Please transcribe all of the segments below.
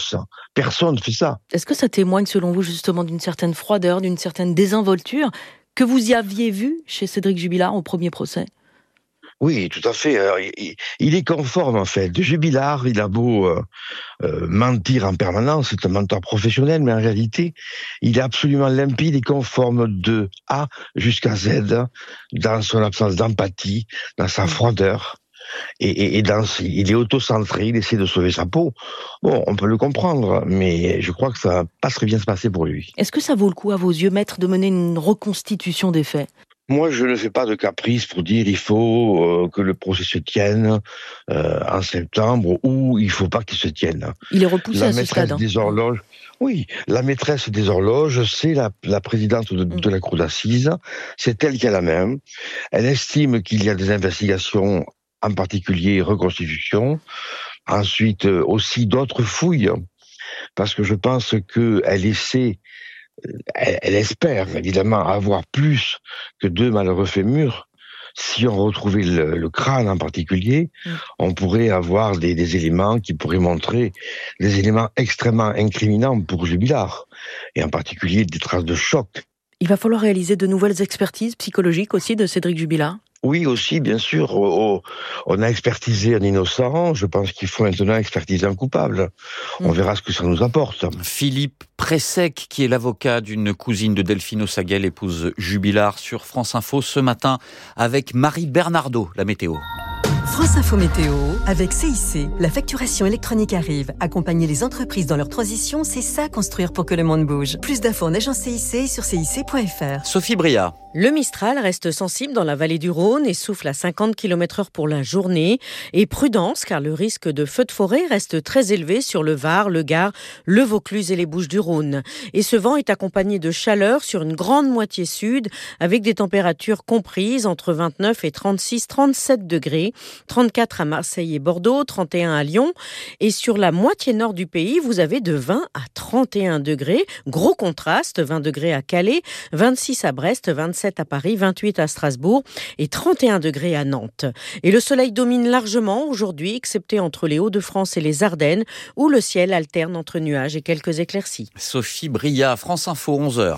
violence. Personne ne fait ça. Est-ce que ça témoigne, selon vous, justement, d'une certaine froideur, d'une certaine désinvolture que vous y aviez vu chez Cédric Jubilard au premier procès ? Oui, tout à fait. Alors, il est conforme, en fait. Jubilard, il a beau mentir en permanence, c'est un menteur professionnel, mais en réalité, il est absolument limpide et conforme de A jusqu'à Z, dans son absence d'empathie, dans sa froideur. Et il est auto-centré, il essaie de sauver sa peau. Bon, on peut le comprendre, mais je crois que ça va pas très bien se passer pour lui. Est-ce que ça vaut le coup, à vos yeux, maître, de mener une reconstitution des faits ? Moi, je ne fais pas de caprice pour dire il faut que le procès se tienne en septembre ou il faut pas qu'il se tienne. Il est repoussé à ce stade. Des horloges. Oui, la maîtresse des horloges, c'est la présidente de la cour d'assises. C'est elle qui a la main. Elle estime qu'il y a des investigations, en particulier reconstitution. Ensuite, aussi d'autres fouilles, parce que je pense qu'elle essaie. Elle espère évidemment avoir plus que 2 malheureux fémurs. Si on retrouvait le crâne en particulier, on pourrait avoir des éléments qui pourraient montrer des éléments extrêmement incriminants pour Jubilard, et en particulier des traces de choc. Il va falloir réaliser de nouvelles expertises psychologiques aussi de Cédric Jubilard ? Oui, aussi, bien sûr. On a expertisé un innocent. Je pense qu'il faut maintenant expertiser un coupable. On verra ce que ça nous apporte. Philippe Pressec, qui est l'avocat d'une cousine de Delphine Ossaguel, épouse Jubilard, sur France Info ce matin avec Marie Bernardo, la météo. France Info Météo, avec CIC. La facturation électronique arrive. Accompagner les entreprises dans leur transition, c'est ça, construire pour que le monde bouge. Plus d'infos en agence CIC sur cic.fr. Sophie Bria. Le Mistral reste sensible dans la vallée du Rhône et souffle à 50 km/h pour la journée. Et prudence, car le risque de feu de forêt reste très élevé sur le Var, le Gard, le Vaucluse et les Bouches-du-Rhône. Et ce vent est accompagné de chaleur sur une grande moitié sud, avec des températures comprises entre 29 et 36-37 degrés. 34 à Marseille et Bordeaux, 31 à Lyon. Et sur la moitié nord du pays, vous avez de 20 à 31 degrés. Gros contraste, 20 degrés à Calais, 26 à Brest, 27 à Paris, 28 à Strasbourg et 31 degrés à Nantes. Et le soleil domine largement aujourd'hui, excepté entre les Hauts-de-France et les Ardennes, où le ciel alterne entre nuages et quelques éclaircies. Sophie Bria, France Info, 11h.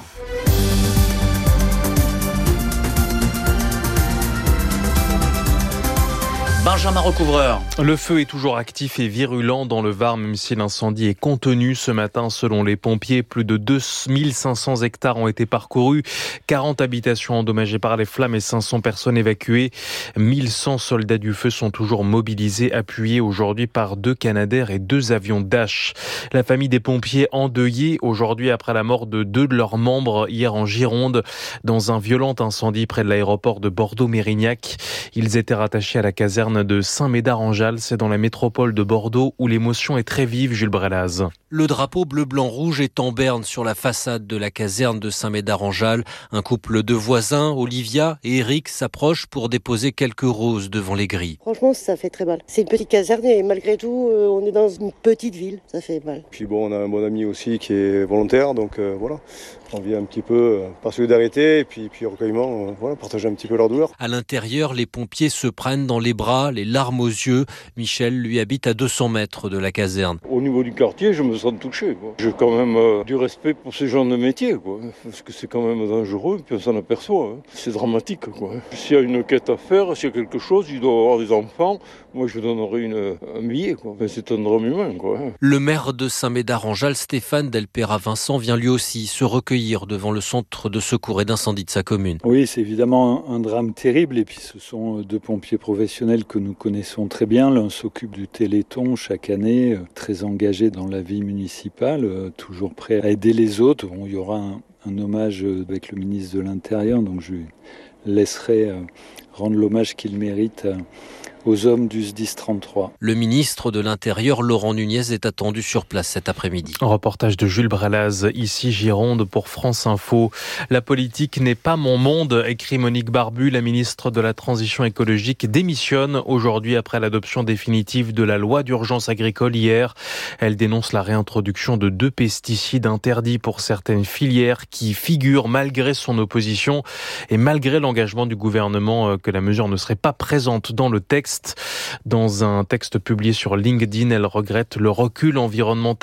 Benjamin Recouvreur. Le feu est toujours actif et virulent dans le Var, même si l'incendie est contenu ce matin. Selon les pompiers, plus de 2500 hectares ont été parcourus, 40 habitations endommagées par les flammes et 500 personnes évacuées. 1100 soldats du feu sont toujours mobilisés, appuyés aujourd'hui par 2 Canadair et 2 avions Dash. La famille des pompiers endeuillée aujourd'hui après la mort de 2 de leurs membres hier en Gironde, dans un violent incendie près de l'aéroport de Bordeaux-Mérignac. Ils étaient rattachés à la caserne de Saint-Médard-en-Jalles, c'est dans la métropole de Bordeaux où l'émotion est très vive, Jules Brelaz. Le drapeau bleu-blanc-rouge est en berne sur la façade de la caserne de Saint-Médard-en-Jalles. Un couple de voisins, Olivia et Eric, s'approchent pour déposer quelques roses devant les grilles. Franchement, ça fait très mal. C'est une petite caserne et malgré tout, on est dans une petite ville. Ça fait mal. Puis bon, on a un bon ami aussi qui est volontaire, donc voilà. On vient un petit peu par solidarité et puis recueillement, partager un petit peu leur douleur. À l'intérieur, les pompiers se prennent dans les bras, les larmes aux yeux. Michel, lui, habite à 200 mètres de la caserne. Au niveau du quartier, je me sens touché. J'ai quand même du respect pour ces gens de métier, parce que c'est quand même dangereux, puis on s'en aperçoit. C'est dramatique. S'il y a une quête à faire, s'il y a quelque chose, il doit y avoir des enfants. Moi, je donnerais un billet. C'est un drame humain. Le maire de Saint-Médard-en-Jalles, Stéphane Delpera-Vincent, vient lui aussi se recueillir devant le centre de secours et d'incendie de sa commune. Oui, c'est évidemment un drame terrible et puis ce sont 2 pompiers professionnels que nous connaissons très bien. L'un s'occupe du Téléthon chaque année, très engagé dans la vie municipale, toujours prêt à aider les autres. Bon, il y aura un hommage avec le ministre de l'Intérieur, donc je lui laisserai rendre l'hommage qu'il mérite aux hommes du SDIS 33. Le ministre de l'Intérieur, Laurent Nunez, est attendu sur place cet après-midi. Un reportage de Jules Brelaz, ici Gironde pour France Info. La politique n'est pas mon monde, écrit Monique Barbu. La ministre de la Transition écologique démissionne aujourd'hui après l'adoption définitive de la loi d'urgence agricole hier. Elle dénonce la réintroduction de 2 pesticides interdits pour certaines filières qui figurent malgré son opposition et malgré l'engagement du gouvernement que la mesure ne serait pas présente dans le texte. Dans un texte publié sur LinkedIn, elle regrette le recul environnemental de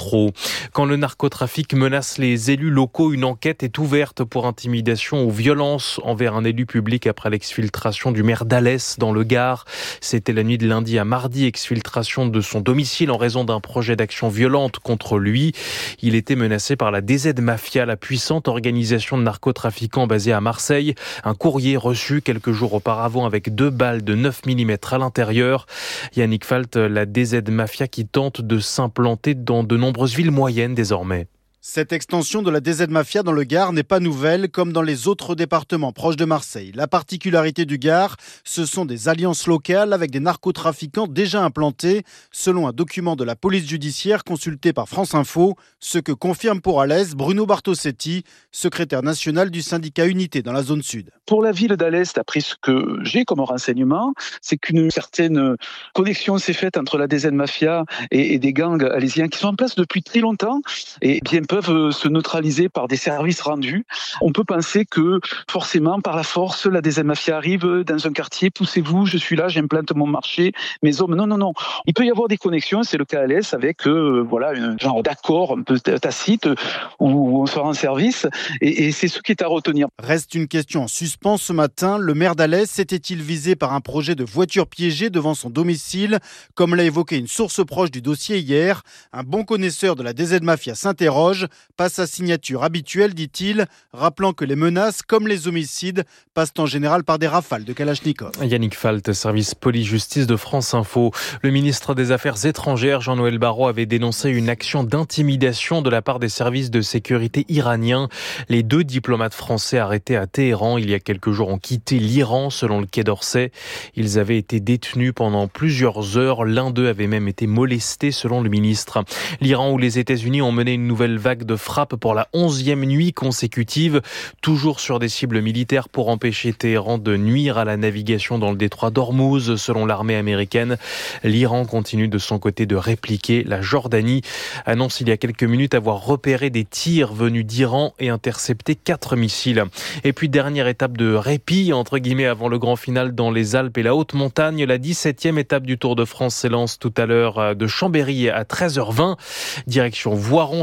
trop. Quand le narcotrafic menace les élus locaux, une enquête est ouverte pour intimidation ou violence envers un élu public après l'exfiltration du maire d'Alès dans le Gard. C'était la nuit de lundi à mardi, exfiltration de son domicile en raison d'un projet d'action violente contre lui. Il était menacé par la DZ Mafia, la puissante organisation de narcotrafiquants basée à Marseille. Un courrier reçu quelques jours auparavant avec 2 balles de 9 mm à l'intérieur. Yannick Falt, la DZ Mafia qui tente de s'implanter dans de nombreuses villes moyennes désormais. Cette extension de la DZ Mafia dans le Gard n'est pas nouvelle, comme dans les autres départements proches de Marseille. La particularité du Gard, ce sont des alliances locales avec des narcotrafiquants déjà implantés, selon un document de la police judiciaire consulté par France Info, ce que confirme pour Alès Bruno Bartosetti, secrétaire national du syndicat Unité dans la zone sud. Pour la ville d'Alès, d'après ce que j'ai comme renseignement, c'est qu'une certaine connexion s'est faite entre la DZ Mafia et des gangs alésiens qui sont en place depuis très longtemps et bien peuvent se neutraliser par des services rendus. On peut penser que forcément, par la force, la DZ Mafia arrive dans un quartier, poussez-vous, je suis là, j'implante mon marché, mes hommes. Non. Il peut y avoir des connexions, c'est le cas à Alès, avec un genre d'accord un peu tacite où on se rend service et c'est ce qui est à retenir. Reste une question en suspens ce matin. Le maire d'Alès était-il visé par un projet de voiture piégée devant son domicile, comme l'a évoqué une source proche du dossier hier? Un bon connaisseur de la DZ Mafia s'interroge. Pas sa signature habituelle, dit-il, rappelant que les menaces, comme les homicides, passent en général par des rafales de Kalachnikov. Yannick Falt, service police-justice de France Info. Le ministre des Affaires étrangères, Jean-Noël Barrot, avait dénoncé une action d'intimidation de la part des services de sécurité iraniens. Les 2 diplomates français arrêtés à Téhéran il y a quelques jours ont quitté l'Iran, selon le Quai d'Orsay. Ils avaient été détenus pendant plusieurs heures. L'un d'eux avait même été molesté, selon le ministre. L'Iran ou les États-Unis ont mené une nouvelle vague de frappes pour la 11e nuit consécutive, toujours sur des cibles militaires pour empêcher Téhéran de nuire à la navigation dans le détroit d'Ormuz, selon l'armée américaine. L'Iran continue de son côté de répliquer. La Jordanie annonce il y a quelques minutes avoir repéré des tirs venus d'Iran et intercepté 4 missiles. Et puis dernière étape de répit, entre guillemets, avant le grand final dans les Alpes et la haute montagne. La 17e étape du Tour de France s'élance tout à l'heure de Chambéry à 13h20. Direction Voiron,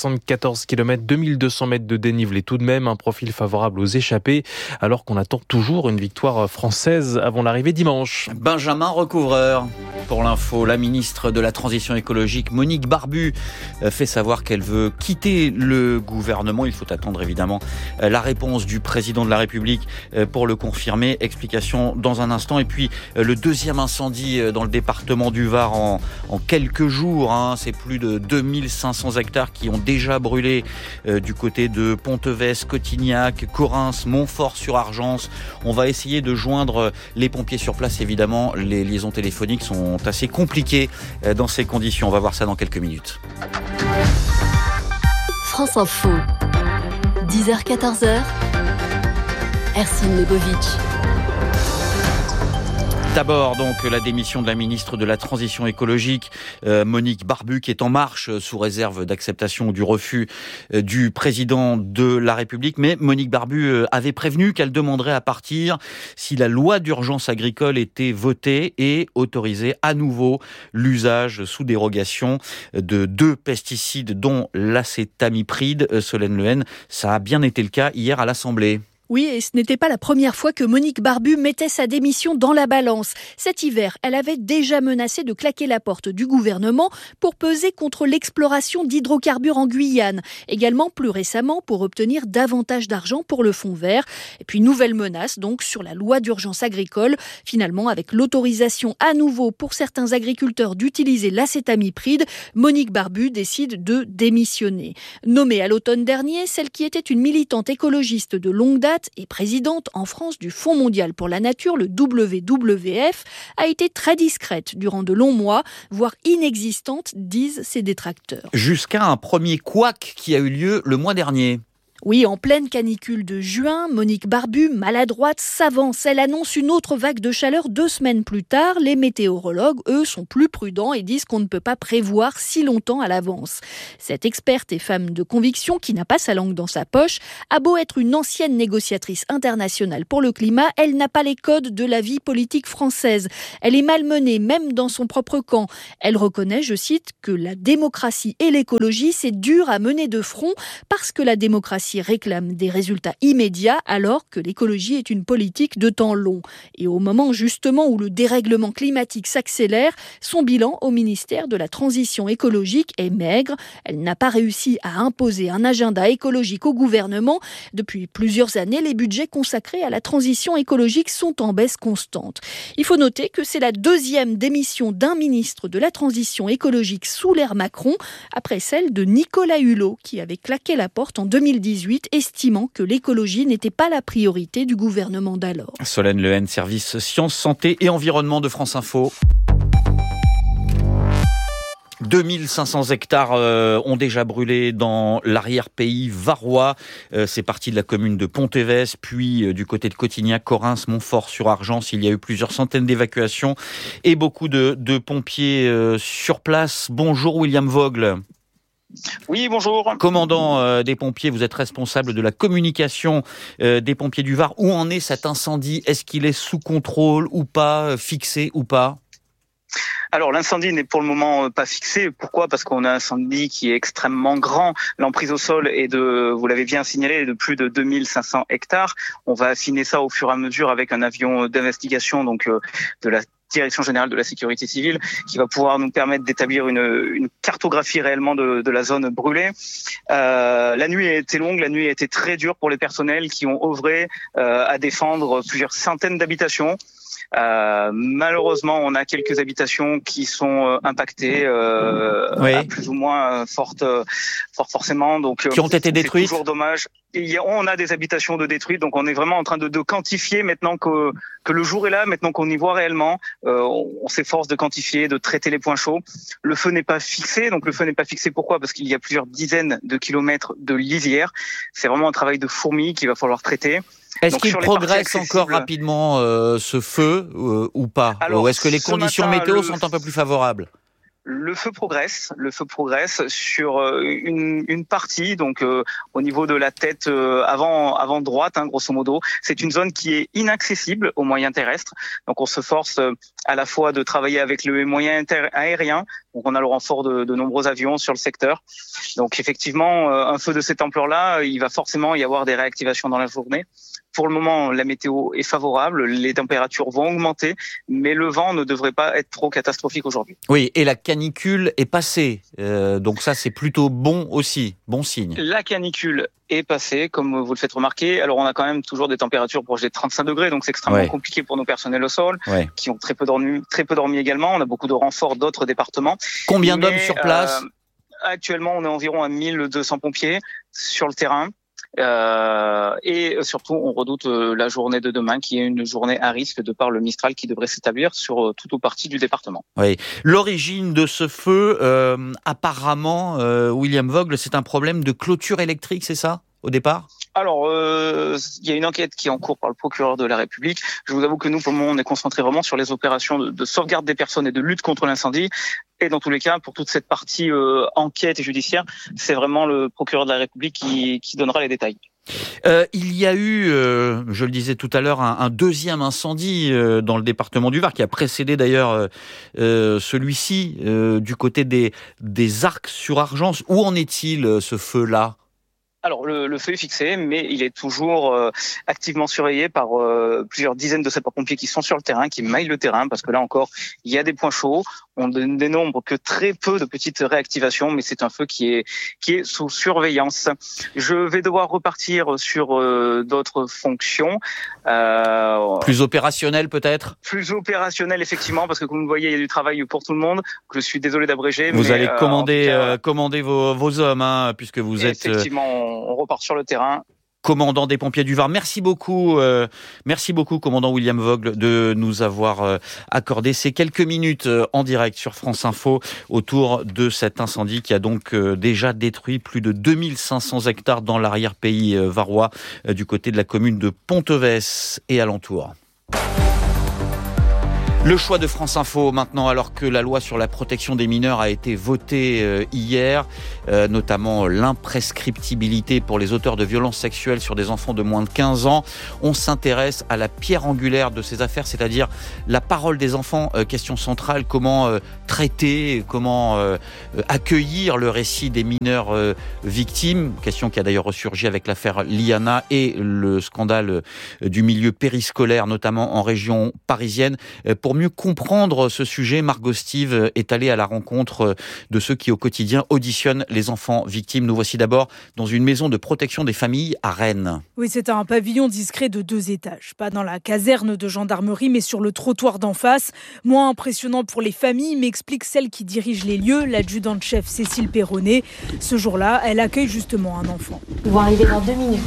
174 km, 2200 mètres de dénivelé tout de même, un profil favorable aux échappés, alors qu'on attend toujours une victoire française avant l'arrivée dimanche. Benjamin Recouvreur, pour l'info, la ministre de la Transition écologique, Monique Barbu, fait savoir qu'elle veut quitter le gouvernement. Il faut attendre évidemment la réponse du président de la République pour le confirmer. Explication dans un instant. Et puis le deuxième incendie dans le département du Var en quelques jours. C'est plus de 2500 hectares qui ont déjà brûlé du côté de Pontevès, Cotignac, Correns, Montfort-sur-Argence. On va essayer de joindre les pompiers sur place. Évidemment, les liaisons téléphoniques sont assez compliquées dans ces conditions. On va voir ça dans quelques minutes. France Info, 10h-14h, Ersin Lebovic. D'abord, donc, la démission de la ministre de la Transition écologique, Monique Barbu, qui est en marche sous réserve d'acceptation ou du refus du président de la République. Mais Monique Barbu avait prévenu qu'elle demanderait à partir si la loi d'urgence agricole était votée et autorisait à nouveau l'usage sous dérogation de 2 pesticides, dont l'acétamipride. Solène Lehen, ça a bien été le cas hier à l'Assemblée. Oui, et ce n'était pas la première fois que Monique Barbu mettait sa démission dans la balance. Cet hiver, elle avait déjà menacé de claquer la porte du gouvernement pour peser contre l'exploration d'hydrocarbures en Guyane. Également, plus récemment, pour obtenir davantage d'argent pour le fonds vert. Et puis, nouvelle menace, donc, sur la loi d'urgence agricole. Finalement, avec l'autorisation à nouveau pour certains agriculteurs d'utiliser l'acétamipride, Monique Barbu décide de démissionner. Nommée à l'automne dernier, celle qui était une militante écologiste de longue date et présidente en France du Fonds mondial pour la nature, le WWF, a été très discrète durant de longs mois, voire inexistante, disent ses détracteurs. Jusqu'à un premier couac qui a eu lieu le mois dernier. Oui, en pleine canicule de juin, Monique Barbu, maladroite, s'avance. Elle annonce une autre vague de chaleur 2 semaines plus tard. Les météorologues, eux, sont plus prudents et disent qu'on ne peut pas prévoir si longtemps à l'avance. Cette experte et femme de conviction, qui n'a pas sa langue dans sa poche, a beau être une ancienne négociatrice internationale pour le climat, elle n'a pas les codes de la vie politique française. Elle est malmenée, même dans son propre camp. Elle reconnaît, je cite, que la démocratie et l'écologie, c'est dur à mener de front parce que la démocratie réclame des résultats immédiats alors que l'écologie est une politique de temps long. Et au moment justement où le dérèglement climatique s'accélère, son bilan au ministère de la Transition écologique est maigre. Elle n'a pas réussi à imposer un agenda écologique au gouvernement. Depuis plusieurs années, les budgets consacrés à la transition écologique sont en baisse constante. Il faut noter que c'est la 2e démission d'un ministre de la Transition écologique sous l'ère Macron, après celle de Nicolas Hulot, qui avait claqué la porte en 2018, estimant que l'écologie n'était pas la priorité du gouvernement d'alors. Solène Lehen, service Sciences, Santé et Environnement de France Info. 2500 hectares ont déjà brûlé dans l'arrière-pays varois. C'est parti de la commune de Pont-Évès, puis du côté de Cotignac, Correns, Montfort-sur-Argence. Il y a eu plusieurs centaines d'évacuations et beaucoup de pompiers sur place. Bonjour William Vogel. Oui, bonjour. Commandant des pompiers, vous êtes responsable de la communication des pompiers du Var. Où en est cet incendie ? Est-ce qu'il est sous contrôle ou pas, fixé ou pas ? Alors l'incendie n'est pour le moment pas fixé. Pourquoi ? Parce qu'on a un incendie qui est extrêmement grand. L'emprise au sol est vous l'avez bien signalé, de plus de 2500 hectares. On va affiner ça au fur et à mesure avec un avion d'investigation donc de la Direction générale de la sécurité civile, qui va pouvoir nous permettre d'établir une cartographie réellement de la zone brûlée. La nuit a été longue, la nuit a été très dure pour les personnels qui ont œuvré à défendre plusieurs centaines d'habitations. Malheureusement, on a quelques habitations qui sont impactées, à plus ou moins fort forcément. Donc, qui ont été détruites. C'est toujours dommage. On a des habitations de détruites, donc on est vraiment en train de quantifier maintenant que le jour est là, maintenant qu'on y voit réellement. On s'efforce de quantifier, de traiter les points chauds. Le feu n'est pas fixé, donc le feu n'est pas fixé pourquoi ? Parce qu'il y a plusieurs dizaines de kilomètres de lisière. C'est vraiment un travail de fourmi qu'il va falloir traiter. Est-ce qu'il progresse encore rapidement ce feu ou pas ? Ou est-ce que les conditions météo sont un peu plus favorables ? Le feu progresse sur une partie, donc au niveau de la tête avant droite, grosso modo. C'est une zone qui est inaccessible aux moyens terrestres. Donc on se force à la fois de travailler avec le moyen aérien. Donc on a le renfort de nombreux avions sur le secteur. Donc effectivement, un feu de cette ampleur-là, il va forcément y avoir des réactivations dans la journée. Pour le moment, la météo est favorable, les températures vont augmenter, mais le vent ne devrait pas être trop catastrophique aujourd'hui. Oui, et la canicule est passée, donc ça c'est plutôt bon aussi, bon signe. La canicule est passée, comme vous le faites remarquer. Alors on a quand même toujours des températures proches des 35 degrés, donc c'est extrêmement compliqué pour nos personnels au sol, qui ont très peu dormi également. On a beaucoup de renforts d'autres départements. Combien d'hommes sur place ? Actuellement, on est environ à 1200 pompiers sur le terrain. Et surtout, on redoute la journée de demain, qui est une journée à risque de par le Mistral qui devrait s'établir sur toute ou partie du département. Oui. L'origine de ce feu, apparemment, William Vogel, c'est un problème de clôture électrique, c'est ça, au départ ? Alors, il y a une enquête qui est en cours par le procureur de la République. Je vous avoue que nous, pour le moment, on est concentré vraiment sur les opérations de sauvegarde des personnes et de lutte contre l'incendie. Et dans tous les cas, pour toute cette partie enquête et judiciaire, c'est vraiment le procureur de la République qui donnera les détails. Il y a eu, je le disais tout à l'heure, un deuxième incendie dans le département du Var, qui a précédé d'ailleurs celui-ci, du côté des Arcs sur Argence. Où en est-il ce feu-là ? Alors le feu est fixé, mais il est toujours activement surveillé par plusieurs dizaines de sapeurs-pompiers qui sont sur le terrain, qui maillent le terrain, parce que là encore, il y a des points chauds. On ne dénombre que très peu de petites réactivations, mais c'est un feu qui est sous surveillance. Je vais devoir repartir sur d'autres fonctions. Plus opérationnel peut-être ? Plus opérationnel effectivement, parce que comme vous le voyez, il y a du travail pour tout le monde. Je suis désolé d'abréger. Vous allez commander vos hommes, puisque vous êtes... Effectivement, on repart sur le terrain. commandant des pompiers du Var. Merci beaucoup, commandant William Vogel, de nous avoir accordé ces quelques minutes en direct sur France Info autour de cet incendie qui a donc déjà détruit plus de 2500 hectares dans l'arrière-pays varois du côté de la commune de Ponteves et alentours. Le choix de France Info maintenant, alors que la loi sur la protection des mineurs a été votée hier, notamment l'imprescriptibilité pour les auteurs de violences sexuelles sur des enfants de moins de 15 ans. On s'intéresse à la pierre angulaire de ces affaires, c'est-à-dire la parole des enfants, question centrale, comment traiter, comment accueillir le récit des mineurs victimes, question qui a d'ailleurs ressurgi avec l'affaire Liana et le scandale du milieu périscolaire, notamment en région parisienne. Pour mieux comprendre ce sujet, Margot Steve est allée à la rencontre de ceux qui au quotidien auditionnent les enfants victimes. Nous voici d'abord dans une maison de protection des familles à Rennes. Oui, c'est un pavillon discret de 2 étages. Pas dans la caserne de gendarmerie, mais sur le trottoir d'en face. Moins impressionnant pour les familles, m'explique celle qui dirige les lieux, l'adjudante-chef Cécile Perronnet. Ce jour-là, elle accueille justement un enfant. Ils vont arriver dans 2 minutes.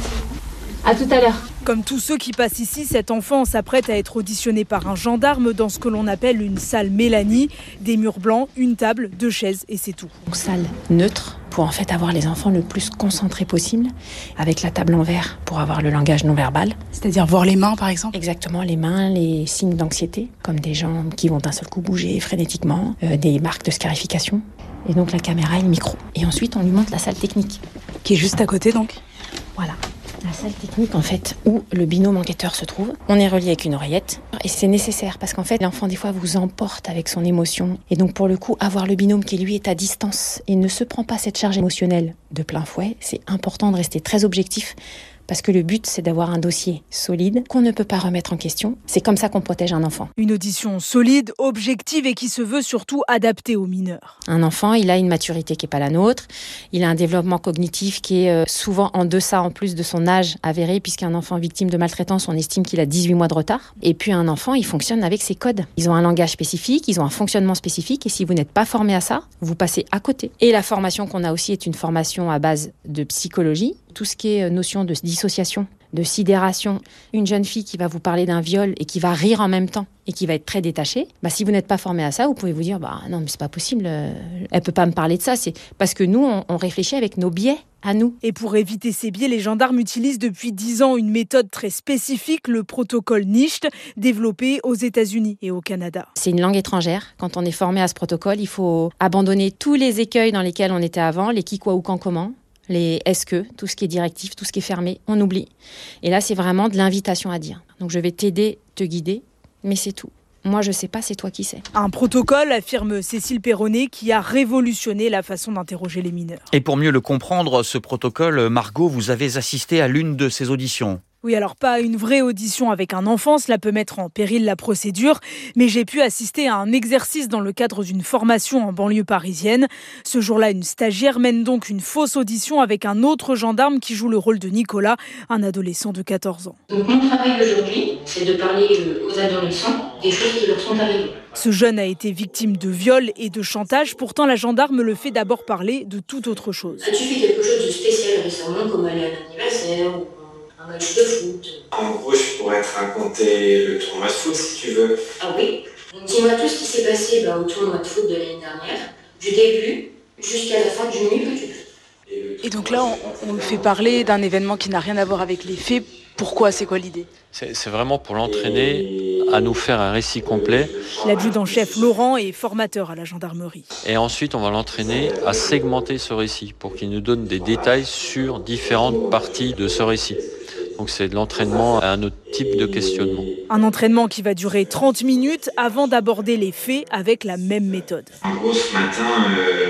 À tout à l'heure. Comme tous ceux qui passent ici, cet enfant s'apprête à être auditionné par un gendarme dans ce que l'on appelle une salle Mélanie. Des murs blancs, une table, 2 chaises et c'est tout. Une salle neutre pour en fait avoir les enfants le plus concentrés possible, avec la table en verre pour avoir le langage non verbal. C'est-à-dire voir les mains par exemple ? Exactement, les mains, les signes d'anxiété, comme des jambes qui vont d'un seul coup bouger frénétiquement, des marques de scarification. Et donc la caméra et le micro. Et ensuite on lui montre la salle technique. Qui est juste à côté donc ? Voilà. La salle technique, en fait, où le binôme enquêteur se trouve. On est relié avec une oreillette. Et c'est nécessaire parce qu'en fait, l'enfant, des fois, vous emporte avec son émotion. Et donc, pour le coup, avoir le binôme qui, lui, est à distance et ne se prend pas cette charge émotionnelle de plein fouet, c'est important de rester très objectif. Parce que le but, c'est d'avoir un dossier solide qu'on ne peut pas remettre en question. C'est comme ça qu'on protège un enfant. Une audition solide, objective et qui se veut surtout adaptée aux mineurs. Un enfant, il a une maturité qui n'est pas la nôtre. Il a un développement cognitif qui est souvent en deçà, en plus de son âge avéré, puisqu'un enfant victime de maltraitance, on estime qu'il a 18 mois de retard. Et puis un enfant, il fonctionne avec ses codes. Ils ont un langage spécifique, ils ont un fonctionnement spécifique. Et si vous n'êtes pas formé à ça, vous passez à côté. Et la formation qu'on a aussi est une formation à base de psychologie. Tout ce qui est notion de dissociation, de sidération. Une jeune fille qui va vous parler d'un viol et qui va rire en même temps et qui va être très détachée, si vous n'êtes pas formé à ça, vous pouvez vous dire non mais c'est pas possible, elle peut pas me parler de ça. C'est parce que nous on réfléchit avec nos biais à nous. Et pour éviter ces biais, les gendarmes utilisent depuis 10 ans une méthode très spécifique, le protocole NIST, développé aux États-Unis et au Canada. C'est une langue étrangère. Quand on est formé à ce protocole, il faut abandonner tous les écueils dans lesquels on était avant, les qui, quoi, où, quand, comment. Les est-ce que, tout ce qui est directif, tout ce qui est fermé, on oublie. Et là, c'est vraiment de l'invitation à dire. Donc, je vais t'aider, te guider, mais c'est tout. Moi, je sais pas, c'est toi qui sais. Un protocole, affirme Cécile Perronnet, qui a révolutionné la façon d'interroger les mineurs. Et pour mieux le comprendre, ce protocole, Margot, vous avez assisté à l'une de ces auditions. Oui, alors pas une vraie audition avec un enfant, cela peut mettre en péril la procédure, mais j'ai pu assister à un exercice dans le cadre d'une formation en banlieue parisienne. Ce jour-là, une stagiaire mène donc une fausse audition avec un autre gendarme qui joue le rôle de Nicolas, un adolescent de 14 ans. Donc mon travail aujourd'hui, c'est de parler aux adolescents des choses qui leur sont arrivées. Ce jeune a été victime de viol et de chantage, pourtant la gendarme le fait d'abord parler de toute autre chose. As-tu fait quelque chose de spécial récemment, comme aller à un anniversaire ou un match de foot? En gros, je pourrais te raconter le tournoi de foot si tu veux. Ah oui? Donc dis-moi tout ce qui s'est passé au tournoi de foot de l'année dernière, du début jusqu'à la fin du mieux que tu peux. Et donc là, on le fait parler d'un événement qui n'a rien à voir avec les faits. Pourquoi? C'est quoi l'idée? C'est vraiment pour l'entraîner à nous faire un récit complet. L'adjudant-chef Laurent est formateur à la gendarmerie. Et ensuite, on va l'entraîner à segmenter ce récit pour qu'il nous donne des détails sur différentes parties de ce récit. Donc c'est de l'entraînement à un autre type de questionnement. Un entraînement qui va durer 30 minutes avant d'aborder les faits avec la même méthode. En gros, ce matin,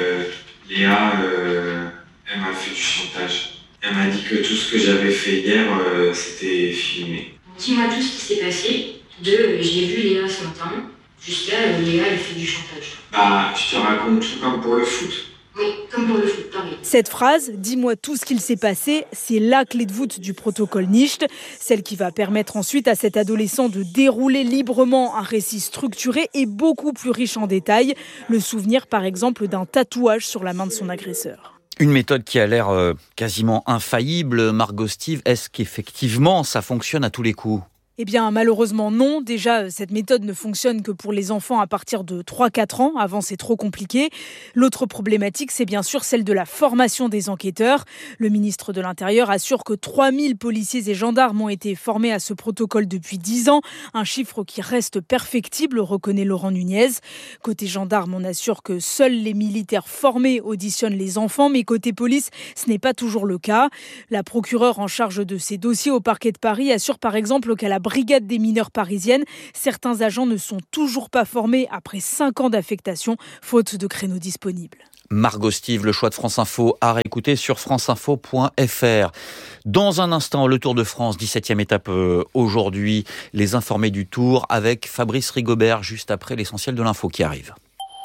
Léa, elle m'a fait du chantage. Elle m'a dit que tout ce que j'avais fait hier, c'était filmé. Dis-moi tout ce qui s'est passé, de j'ai vu Léa ce matin, jusqu'à Léa, elle fait du chantage. Je te raconte tout comme pour le foot. Oui, comme pour le foot, pareil. Cette phrase, dis-moi tout ce qu'il s'est passé, c'est la clé de voûte du protocole NIST, celle qui va permettre ensuite à cet adolescent de dérouler librement un récit structuré et beaucoup plus riche en détails. Le souvenir, par exemple, d'un tatouage sur la main de son agresseur. Une méthode qui a l'air quasiment infaillible. Margot Steve, est-ce qu'effectivement ça fonctionne à tous les coups ? Eh bien, malheureusement, non. Déjà, cette méthode ne fonctionne que pour les enfants à partir de 3-4 ans. Avant, c'est trop compliqué. L'autre problématique, c'est bien sûr celle de la formation des enquêteurs. Le ministre de l'Intérieur assure que 3000 policiers et gendarmes ont été formés à ce protocole depuis 10 ans. Un chiffre qui reste perfectible, reconnaît Laurent Nunez. Côté gendarme, on assure que seuls les militaires formés auditionnent les enfants. Mais côté police, ce n'est pas toujours le cas. La procureure en charge de ces dossiers au parquet de Paris assure par exemple qu'à la brigade des mineurs parisienne, certains agents ne sont toujours pas formés après 5 ans d'affectation, faute de créneaux disponibles. Margot Steve, le choix de France Info à réécouter sur franceinfo.fr. Dans un instant, le Tour de France, 17e étape aujourd'hui, les informés du Tour avec Fabrice Rigobert, juste après l'essentiel de l'info qui arrive.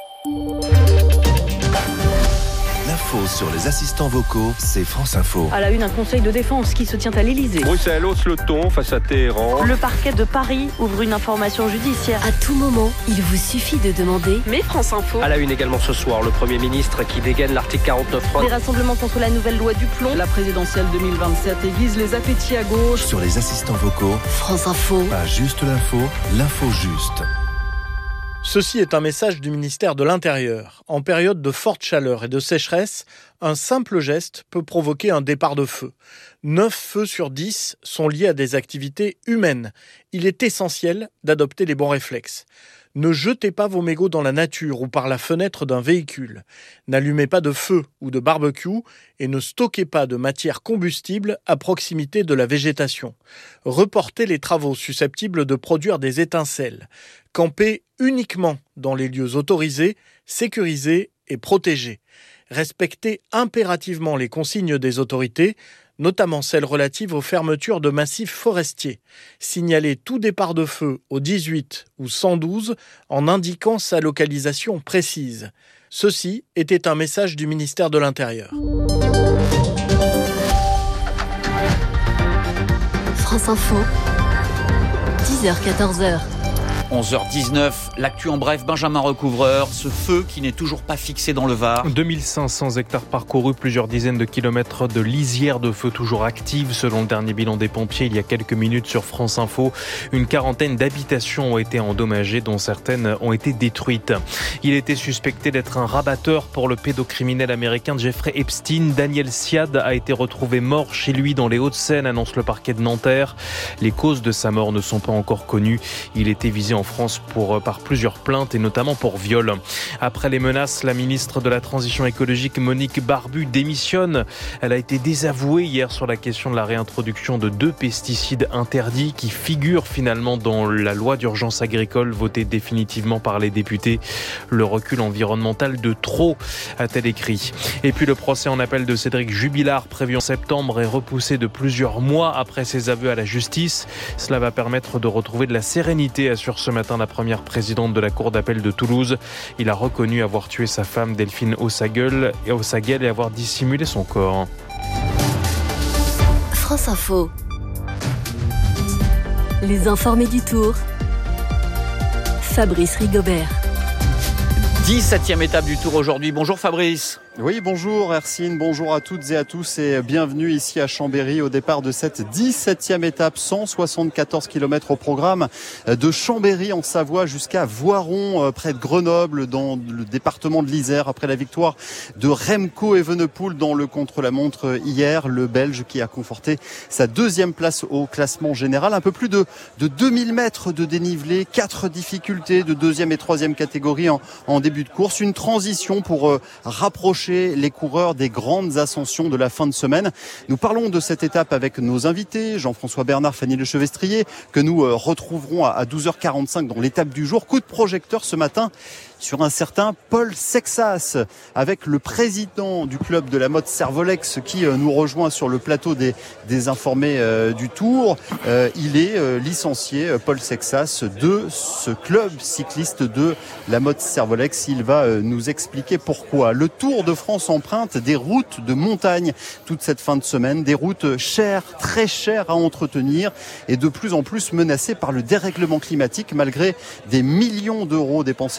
L'info sur les assistants vocaux, c'est France Info. À la une, un conseil de défense qui se tient à l'Elysée. Bruxelles hausse le ton face à Téhéran. Le parquet de Paris ouvre une information judiciaire. À tout moment, il vous suffit de demander. Mais France Info. À la une également ce soir, le Premier ministre qui dégaine l'article 49.3. Des rassemblements contre la nouvelle loi du plomb. La présidentielle 2027 aiguise les appétits à gauche. Sur les assistants vocaux, France Info. Pas juste l'info juste. Ceci est un message du ministère de l'Intérieur. En période de forte chaleur et de sécheresse, un simple geste peut provoquer un départ de feu. 9 feux sur 10 sont liés à des activités humaines. Il est essentiel d'adopter les bons réflexes. Ne jetez pas vos mégots dans la nature ou par la fenêtre d'un véhicule. N'allumez pas de feu ou de barbecue et ne stockez pas de matière combustible à proximité de la végétation. Reportez les travaux susceptibles de produire des étincelles. Campez uniquement dans les lieux autorisés, sécurisés et protégés. Respectez impérativement les consignes des autorités, notamment celles relatives aux fermetures de massifs forestiers. Signalez tout départ de feu au 18 ou 112 en indiquant sa localisation précise. Ceci était un message du ministère de l'Intérieur. France Info, 10h-14h. 11h19, l'actu en bref, Benjamin Recouvreur, ce feu qui n'est toujours pas fixé dans le Var. 2500 hectares parcourus, plusieurs dizaines de kilomètres de lisière de feu toujours active. Selon le dernier bilan des pompiers, il y a quelques minutes sur France Info, une quarantaine d'habitations ont été endommagées, dont certaines ont été détruites. Il était suspecté d'être un rabatteur pour le pédocriminel américain Jeffrey Epstein. Daniel Siad a été retrouvé mort chez lui dans les Hauts-de-Seine, annonce le parquet de Nanterre. Les causes de sa mort ne sont pas encore connues. Il était visé en France par plusieurs plaintes et notamment pour viol. Après les menaces, la ministre de la Transition écologique Monique Barbu démissionne. Elle a été désavouée hier sur la question de la réintroduction de 2 pesticides interdits qui figurent finalement dans la loi d'urgence agricole votée définitivement par les députés. Le recul environnemental de trop, a-t-elle écrit. Et puis le procès en appel de Cédric Jubilard prévu en septembre est repoussé de plusieurs mois après ses aveux à la justice. Cela va permettre de retrouver de la sérénité, assure ce matin la première présidente de la cour d'appel de Toulouse. Il a reconnu avoir tué sa femme Delphine Ossaguel et avoir dissimulé son corps. France Info. Les informés du Tour. Fabrice Rigobert. 17e étape du Tour aujourd'hui. Bonjour Fabrice. Oui, bonjour Hercine, bonjour à toutes et à tous et bienvenue ici à Chambéry au départ de cette 17e étape, 174 km au programme de Chambéry en Savoie jusqu'à Voiron près de Grenoble dans le département de l'Isère après la victoire de Remco Evenepoel dans le contre-la-montre hier, le Belge qui a conforté sa 2e place au classement général. Un peu plus de 2000 mètres de dénivelé, 4 difficultés de 2e et 3e catégorie en début de course, une transition pour rapprocher les coureurs des grandes ascensions de la fin de semaine. Nous parlons de cette étape avec nos invités, Jean-François Bernard, Fanny Lechevestrier, que nous retrouverons à 12h45 dans l'étape du jour. Coup de projecteur ce matin sur un certain Paul Sexas, avec le président du club de la mode Servolex qui nous rejoint sur le plateau des informés du Tour. Il est licencié, Paul Sexas, de ce club cycliste de la mode Servolex. Il va nous expliquer pourquoi. Le Tour de France emprunte des routes de montagne toute cette fin de semaine, des routes chères, très chères à entretenir et de plus en plus menacées par le dérèglement climatique malgré des millions d'euros dépensés chaque année.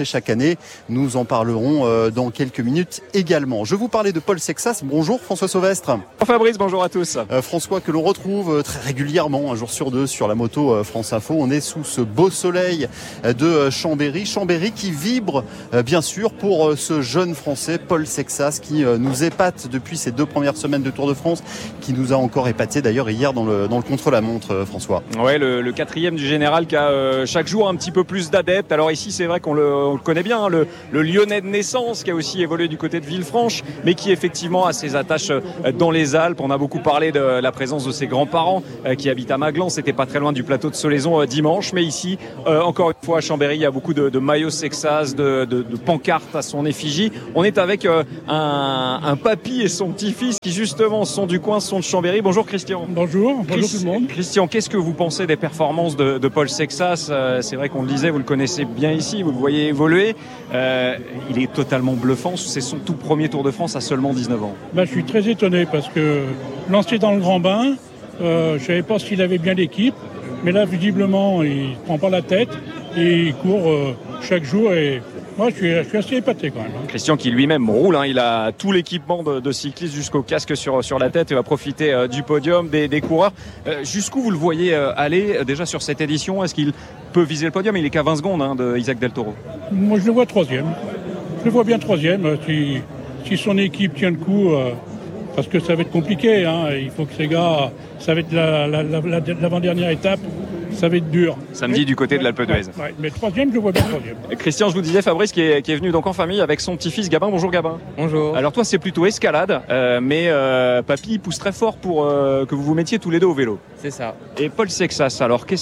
et nous en parlerons dans quelques minutes également. Je vous parlais de Paul Sexas. Bonjour François Sauvestre. Fabrice, bonjour à tous. François, que l'on retrouve très régulièrement, un jour sur deux, sur la moto France Info. On est sous ce beau soleil de Chambéry. Chambéry qui vibre bien sûr pour ce jeune Français, Paul Sexas, qui nous épate depuis ces 2 premières semaines de Tour de France, qui nous a encore épaté d'ailleurs hier dans le contre-la-montre, François. Ouais, le 4e du général qui a chaque jour un petit peu plus d'adeptes. Alors ici, c'est vrai qu'on le connaît bien, hein, le Lyonnais de naissance qui a aussi évolué du côté de Villefranche, mais qui effectivement a ses attaches dans les Alpes. On a beaucoup parlé de la présence de ses grands-parents qui habitent à Maglan. C'était pas très loin du plateau de Solaison dimanche, mais ici, encore une fois à Chambéry, il y a beaucoup de maillots Sexas, de pancartes à son effigie. On est avec un papy et son petit-fils qui justement sont du coin, sont de Chambéry. Bonjour Christian. Bonjour tout le monde. Christian, qu'est-ce que vous pensez des performances de Paul Sexas? C'est vrai qu'on le disait, vous le connaissez bien ici, vous le voyez évoluer. Il est totalement bluffant, c'est son tout premier Tour de France à seulement 19 ans. Je suis très étonné parce que lancé dans le grand bain, je ne savais pas s'il avait bien l'équipe, mais là visiblement il ne prend pas la tête et il court chaque jour et moi je suis assez épaté quand même. Christian qui lui-même roule, hein, il a tout l'équipement de cycliste jusqu'au casque sur la tête et va profiter du podium, des coureurs. Jusqu'où vous le voyez aller déjà sur cette édition? Est-ce qu'il peut viser le podium? Il est qu'à 20 secondes de Isaac Del Toro. Moi je le vois 3e. Je le vois bien 3e si son équipe tient le coup. Parce que ça va être compliqué, hein. Il faut que ces gars, ça va être l'avant-dernière étape, ça va être dur. Samedi du côté de l'Alpe d'Huez. Ouais, mais 3e, je vois bien 3e. Christian, je vous disais, Fabrice qui est venu donc en famille avec son petit-fils Gabin. Bonjour Gabin. Bonjour. Alors toi c'est plutôt escalade, mais papy il pousse très fort pour que vous vous mettiez tous les deux au vélo. C'est ça. Et Paul Sexas, alors qu'est-ce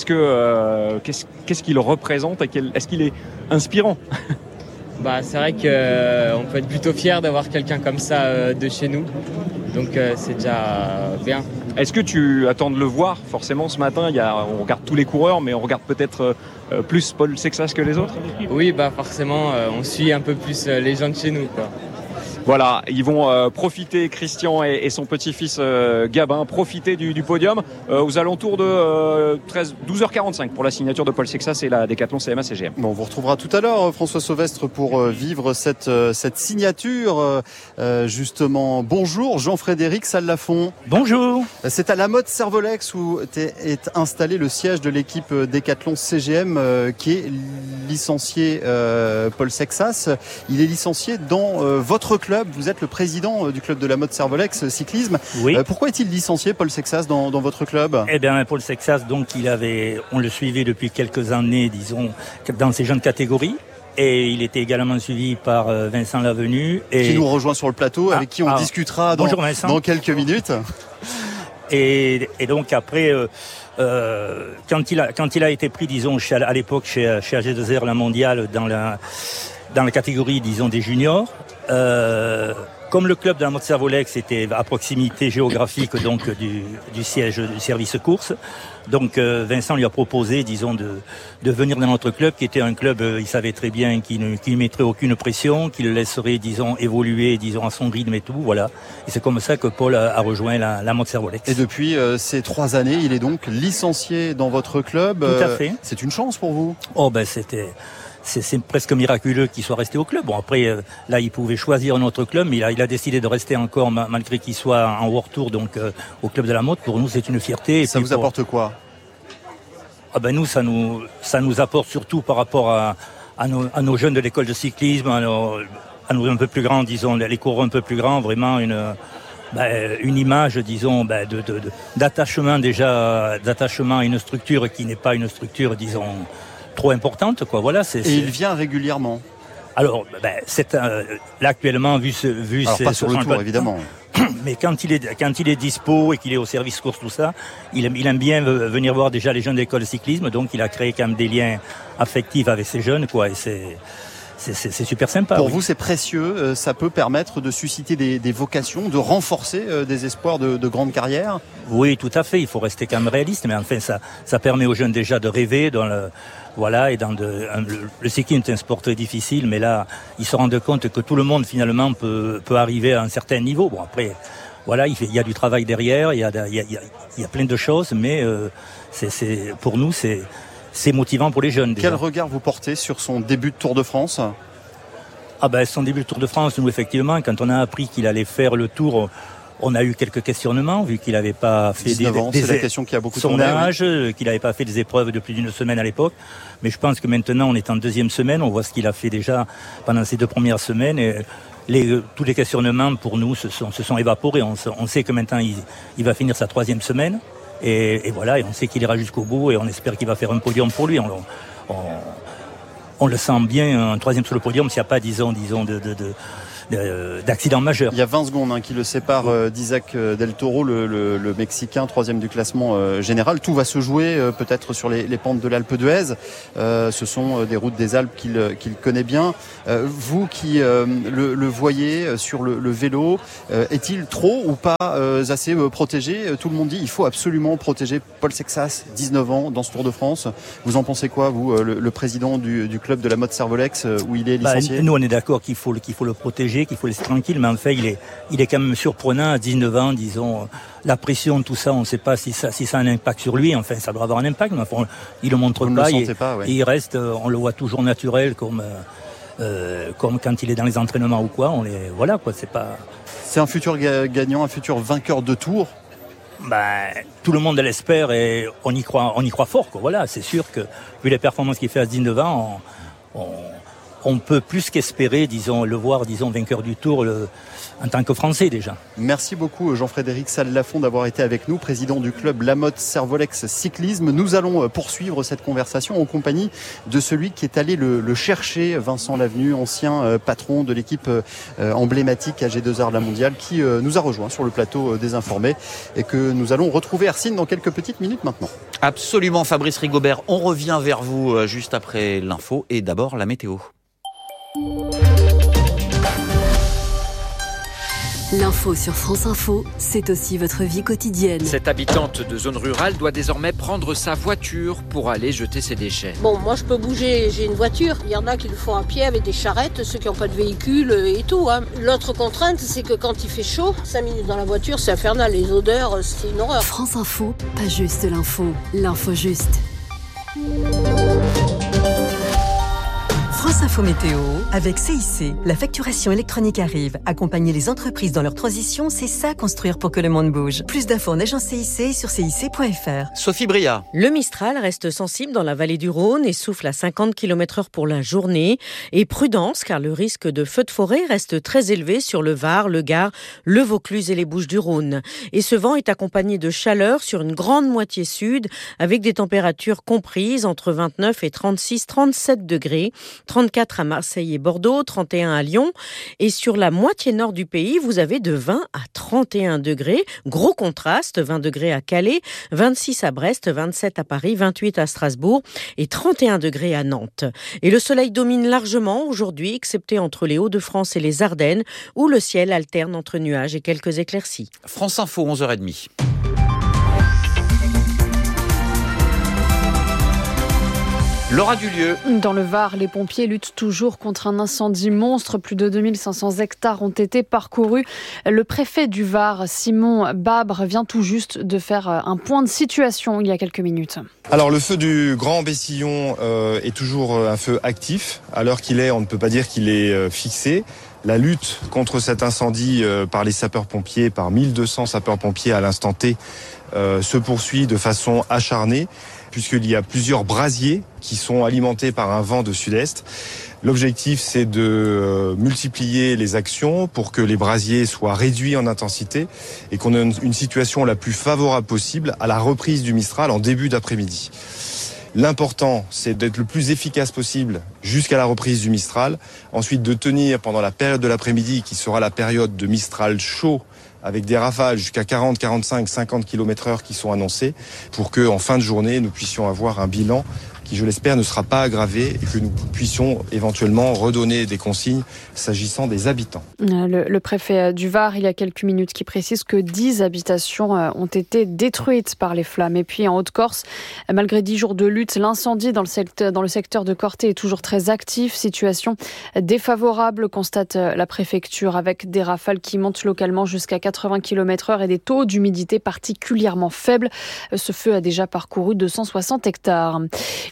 qu'il représente? Est-ce qu'il est inspirant? C'est vrai qu'on peut être plutôt fier d'avoir quelqu'un comme ça de chez nous. Donc c'est déjà bien. Est-ce que tu attends de le voir forcément ce matin? On regarde tous les coureurs, mais on regarde peut-être plus Paul Sexas que les autres? Oui, forcément, on suit un peu plus les gens de chez nous, quoi. Voilà, ils vont profiter, Christian et son petit-fils Gabin, profiter du podium aux alentours de 12h45 pour la signature de Paul Sexas et la Décathlon CMA CGM. Bon, on vous retrouvera tout à l'heure, François Sauvestre, pour vivre cette signature. Justement, bonjour Jean-Frédéric Sallafond. Bonjour. C'est à La Motte-Servolex où est installé le siège de l'équipe Décathlon CGM qui est licencié Paul Sexas. Il est licencié dans votre club. Vous êtes le président du club de La Motte-Servolex cyclisme. Oui. Pourquoi est-il licencié, Paul Sexas, dans votre club? Eh bien, Paul Sexas, donc, on le suivait depuis quelques années, disons, dans ces jeunes catégories. Et il était également suivi par Vincent Lavenu. Qui nous rejoint sur le plateau, avec qui on discutera dans quelques minutes. Et donc après, quand il a été pris, disons, à l'époque chez AG2R, la mondiale, dans la catégorie, disons, des juniors, comme le club de La Motte-Servolex était à proximité géographique donc du siège du service course, donc Vincent lui a proposé, disons, de venir dans notre club, qui était un club, il savait très bien qu'il ne mettrait aucune pression, qu'il le laisserait, disons, évoluer, disons, à son rythme et tout, voilà. Et c'est comme ça que Paul a rejoint la Motte-Servolex. Et depuis ces 3 années, il est donc licencié dans votre club. Tout à fait. C'est une chance pour vous? C'est presque miraculeux qu'il soit resté au club. Bon, après, là, il pouvait choisir un autre club, mais il a décidé de rester encore, malgré qu'il soit en World Tour, donc au club de la Motte. Pour nous, c'est une fierté. Ça vous apporte quoi? Nous, ça nous apporte surtout par rapport à nos jeunes de l'école de cyclisme, à nos un peu plus grands, disons, les coureurs un peu plus grands, vraiment une image, disons, d'attachement à une structure qui n'est pas une structure, disons, trop importante, quoi. Voilà. Il vient régulièrement. Alors, là actuellement, vu alors, pas sur le tour, évidemment. Mais quand il est dispo et qu'il est au service course, tout ça, il aime bien venir voir déjà les jeunes de l'école de cyclisme. Donc, il a créé quand même des liens affectifs avec ces jeunes, quoi. Et c'est super sympa. Pour oui. vous, c'est précieux. Ça peut permettre de susciter des vocations, de renforcer des espoirs de grandes carrières. Oui, tout à fait. Il faut rester quand même réaliste. Mais enfin, ça permet aux jeunes déjà de rêver voilà, et le cyclisme est un sport très difficile, mais là, ils se rendent compte que tout le monde, finalement, peut arriver à un certain niveau. Bon, après, voilà, il y a du travail derrière, il y a plein de choses, mais pour nous, c'est motivant pour les jeunes. Déjà. Quel regard vous portez sur son début de Tour de France ? Son début de Tour de France, nous effectivement, quand on a appris qu'il allait faire le Tour, on a eu quelques questionnements, vu qu'il n'avait pas fait c'est la question qui a beaucoup son tourné, âge, qu'il n'avait pas fait des épreuves de plus d'une semaine à l'époque. Mais je pense que maintenant, on est en deuxième semaine, on voit ce qu'il a fait déjà pendant ces 2 premières semaines. Et tous les questionnements, pour nous, se sont évaporés. On sait que maintenant, il va finir sa 3e semaine. Et voilà, et on sait qu'il ira jusqu'au bout, et on espère qu'il va faire un podium pour lui. On le sent bien, un 3e sur le podium, s'il n'y a pas, disons, d'accident majeur. Il y a 20 secondes qui le séparent d'Isaac Del Toro, le Mexicain, 3e du classement général. Tout va se jouer peut-être sur les pentes de l'Alpe d'Huez. Ce sont des routes des Alpes qu'il connaît bien. Vous qui le voyez sur le vélo, est-il trop ou pas assez protégé ? Tout le monde dit qu'il faut absolument protéger Paul Sexas, 19 ans, dans ce Tour de France. Vous en pensez quoi, vous, le président du club de la Motte Servolex, où il est licencié ? Nous, on est d'accord qu'il faut le protéger, qu'il faut le laisser tranquille, mais en fait, il est quand même surprenant à 19 ans, disons, la pression, tout ça, on ne sait pas si ça a un impact sur lui. Enfin, ça doit avoir un impact, mais enfin, il le montre pas. Et il reste, on le voit toujours naturel, comme quand il est dans les entraînements ou quoi. Voilà, quoi. C'est un futur gagnant, un futur vainqueur de Tour. Tout le monde l'espère et on y croit fort, quoi. Voilà, c'est sûr que vu les performances qu'il fait à 19 ans, on peut plus qu'espérer, le voir, vainqueur du Tour en tant que Français déjà. Merci beaucoup Jean-Frédéric Salle-Lafont d'avoir été avec nous, président du club La Motte Servolex Cyclisme. Nous allons poursuivre cette conversation en compagnie de celui qui est allé le chercher, Vincent Lavenu, ancien patron de l'équipe emblématique AG2R La Mondiale, qui nous a rejoint sur le plateau des Informés et que nous allons retrouver Hercine dans quelques petites minutes maintenant. Absolument, Fabrice Rigobert, on revient vers vous juste après l'info et d'abord la météo. L'info sur France Info, c'est aussi votre vie quotidienne. Cette habitante de zone rurale doit désormais prendre sa voiture pour aller jeter ses déchets. Bon, moi je peux bouger, j'ai une voiture. Il y en a qui le font à pied avec des charrettes, ceux qui n'ont pas de véhicule et tout. L'autre contrainte, c'est que quand il fait chaud, 5 minutes dans la voiture, c'est infernal. Les odeurs, c'est une horreur. France Info, pas juste l'info juste. France Info Météo, avec CIC. La facturation électronique arrive. Accompagner les entreprises dans leur transition, c'est ça construire pour que le monde bouge. Plus d'infos en agence CIC et sur cic.fr. Sophie Bria. Le Mistral reste sensible dans la vallée du Rhône et souffle à 50 km/h pour la journée. Et prudence, car le risque de feu de forêt reste très élevé sur le Var, le Gard, le Vaucluse et les Bouches-du-Rhône. Et ce vent est accompagné de chaleur sur une grande moitié sud, avec des températures comprises entre 29 et 36-37 degrés. 34 à Marseille et Bordeaux, 31 à Lyon. Et sur la moitié nord du pays, vous avez de 20 à 31 degrés. Gros contraste, 20 degrés à Calais, 26 à Brest, 27 à Paris, 28 à Strasbourg et 31 degrés à Nantes. Et le soleil domine largement aujourd'hui, excepté entre les Hauts-de-France et les Ardennes, où le ciel alterne entre nuages et quelques éclaircies. France Info, 11h30. Laura Dulieu. Dans le Var, les pompiers luttent toujours contre un incendie monstre. Plus de 2500 hectares ont été parcourus. Le préfet du Var, Simon Babre, vient tout juste de faire un point de situation il y a quelques minutes. Alors le feu du Grand Bessillon est toujours un feu actif. À l'heure qu'il est, on ne peut pas dire qu'il est fixé. La lutte contre cet incendie par les sapeurs-pompiers, par 1200 sapeurs-pompiers à l'instant T, se poursuit de façon acharnée, puisqu'il y a plusieurs brasiers qui sont alimentés par un vent de sud-est. L'objectif, c'est de multiplier les actions pour que les brasiers soient réduits en intensité et qu'on ait une situation la plus favorable possible à la reprise du Mistral en début d'après-midi. L'important, c'est d'être le plus efficace possible jusqu'à la reprise du Mistral. Ensuite, de tenir pendant la période de l'après-midi, qui sera la période de Mistral chaud, avec des rafales jusqu'à 40, 45, 50 km/h qui sont annoncées, pour qu'en fin de journée, nous puissions avoir un bilan qui, je l'espère, ne sera pas aggravé et que nous puissions éventuellement redonner des consignes s'agissant des habitants. Le préfet du Var, il y a quelques minutes, qui précise que 10 habitations ont été détruites par les flammes. Et puis en Haute-Corse, malgré 10 jours de lutte, l'incendie dans le secteur de Corté est toujours très actif. Situation défavorable, constate la préfecture, avec des rafales qui montent localement jusqu'à 80 km/h et des taux d'humidité particulièrement faibles. Ce feu a déjà parcouru 260 hectares.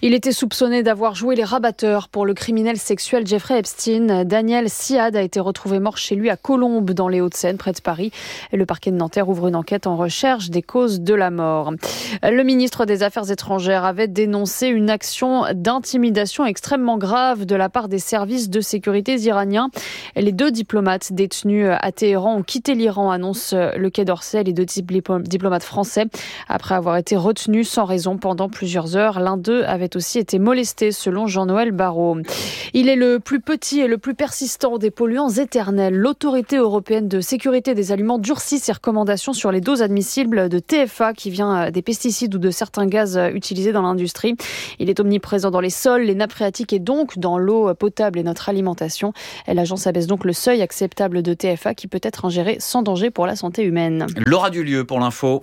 Il était soupçonné d'avoir joué les rabatteurs pour le criminel sexuel Jeffrey Epstein. Daniel Siad a été retrouvé mort chez lui à Colombes, dans les Hauts-de-Seine, près de Paris. Et le parquet de Nanterre ouvre une enquête en recherche des causes de la mort. Le ministre des Affaires étrangères avait dénoncé une action d'intimidation extrêmement grave de la part des services de sécurité iraniens. Les 2 diplomates détenus à Téhéran ont quitté l'Iran, annonce le Quai d'Orsay. Les 2 diplomates français, après avoir été retenus sans raison pendant plusieurs heures. L'un d'eux avait aussi été molesté, selon Jean-Noël Barrot. Il est le plus petit et le plus persistant des polluants éternels. L'Autorité européenne de sécurité des aliments durcit ses recommandations sur les doses admissibles de TFA qui vient des pesticides ou de certains gaz utilisés dans l'industrie. Il est omniprésent dans les sols, les nappes phréatiques et donc dans l'eau potable et notre alimentation. L'agence abaisse donc le seuil acceptable de TFA qui peut être ingéré sans danger pour la santé humaine. Laura Dulieu pour l'info.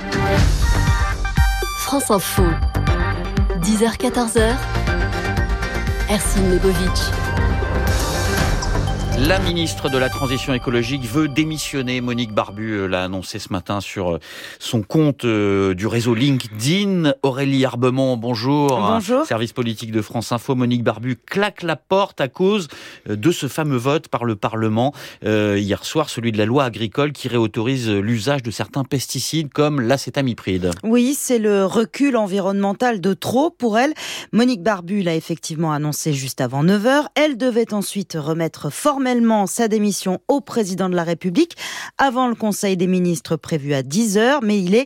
France Info, 10h-14h, Ercine Lebovic. La ministre de la Transition écologique veut démissionner. Monique Barbu l'a annoncé ce matin sur son compte du réseau LinkedIn. Aurélie Herbemont, bonjour. Bonjour. Service politique de France Info. Monique Barbu claque la porte à cause de ce fameux vote par le Parlement hier soir, celui de la loi agricole qui réautorise l'usage de certains pesticides comme l'acétamipride. Oui, c'est le recul environnemental de trop pour elle. Monique Barbu l'a effectivement annoncé juste avant 9h. Elle devait ensuite remettre formellement sa démission au président de la République avant le Conseil des ministres prévu à 10h, mais il est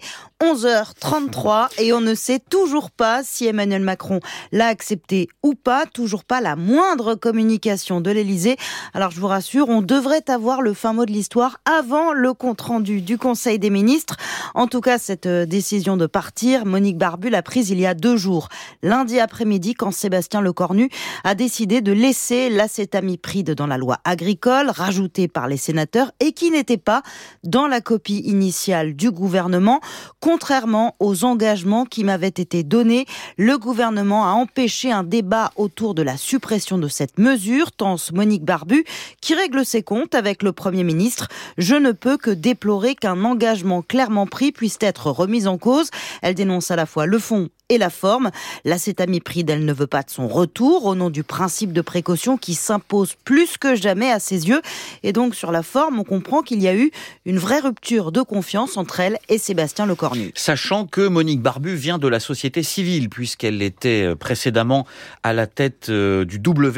11h33 et on ne sait toujours pas si Emmanuel Macron l'a accepté ou pas, toujours pas la moindre communication de l'Élysée. Alors je vous rassure, on devrait avoir le fin mot de l'histoire avant le compte-rendu du Conseil des ministres. En tout cas, cette décision de partir, Monique Barbu l'a prise il y a 2 jours, lundi après-midi, quand Sébastien Lecornu a décidé de laisser l'acétamipride dans la loi agricole, rajoutée par les sénateurs et qui n'était pas dans la copie initiale du gouvernement. Contrairement aux engagements qui m'avaient été donnés, le gouvernement a empêché un débat autour de la suppression de cette mesure, tense Monique Barbu, qui règle ses comptes avec le Premier ministre. Je ne peux que déplorer qu'un engagement clairement pris puisse être remis en cause. Elle dénonce à la fois le fond et la forme. L'acétamipride, elle ne veut pas de son retour au nom du principe de précaution qui s'impose plus que jamais à ses yeux. Et donc sur la forme, on comprend qu'il y a eu une vraie rupture de confiance entre elle et Sébastien Lecornu. Sachant que Monique Barbu vient de la société civile puisqu'elle était précédemment à la tête du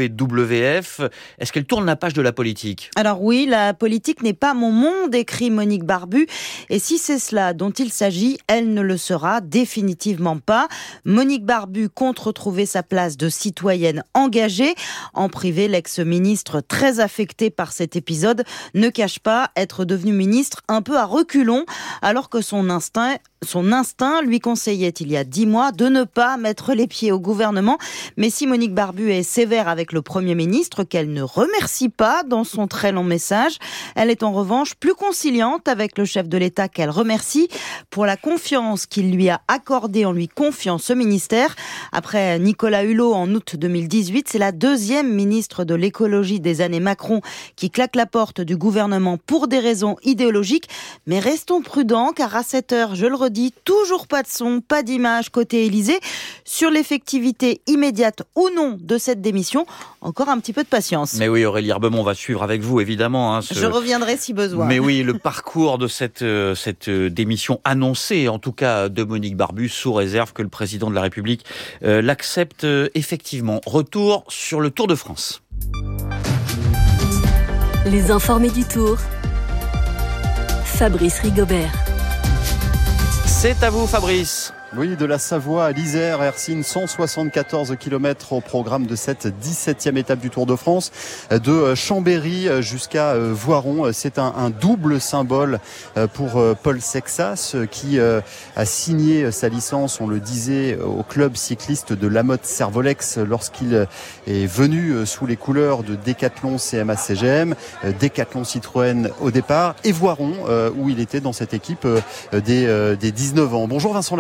WWF. Est-ce qu'elle tourne la page de la politique ? Alors oui, la politique n'est pas mon monde, écrit Monique Barbu. Et si c'est cela dont il s'agit, elle ne le sera définitivement pas. Monique Barbu compte retrouver sa place de citoyenne engagée. En privé, l'ex-ministre, très affectée par cet épisode, ne cache pas être devenue ministre un peu à reculons, alors que son instinct lui conseillait il y a 10 mois de ne pas mettre les pieds au gouvernement. Mais si Monique Barbu est sévère avec le Premier ministre, qu'elle ne remercie pas dans son très long message, elle est en revanche plus conciliante avec le chef de l'État qu'elle remercie pour la confiance qu'il lui a accordée en lui confiant ce ministère. Après Nicolas Hulot en août 2018, c'est la 2e ministre de l'écologie des années Macron qui claque la porte du gouvernement pour des raisons idéologiques. Mais restons prudents car à cette heure, je le redis, toujours pas de son, pas d'image côté Élysée. Sur l'effectivité immédiate ou non de cette démission, encore un petit peu de patience. Mais oui, Aurélie Herbemont, on va suivre avec vous évidemment. Je reviendrai si besoin. Mais oui, le parcours de cette démission annoncée, en tout cas de Monique Barbu, sous réserve que le président de la République l'accepte effectivement. Retour sur le Tour de France. Les informés du Tour. Fabrice Rigobert. C'est à vous, Fabrice. Oui, de la Savoie à l'Isère, Ercine, 174 km au programme de cette 17e étape du Tour de France. De Chambéry jusqu'à Voiron, c'est un double symbole pour Paul Sexas qui a signé sa licence, on le disait, au club cycliste de Lamotte-Servolex lorsqu'il est venu sous les couleurs de Decathlon CMA-CGM, Decathlon Citroën au départ, et Voiron où il était dans cette équipe des 19 ans. Bonjour Vincent Lavenu.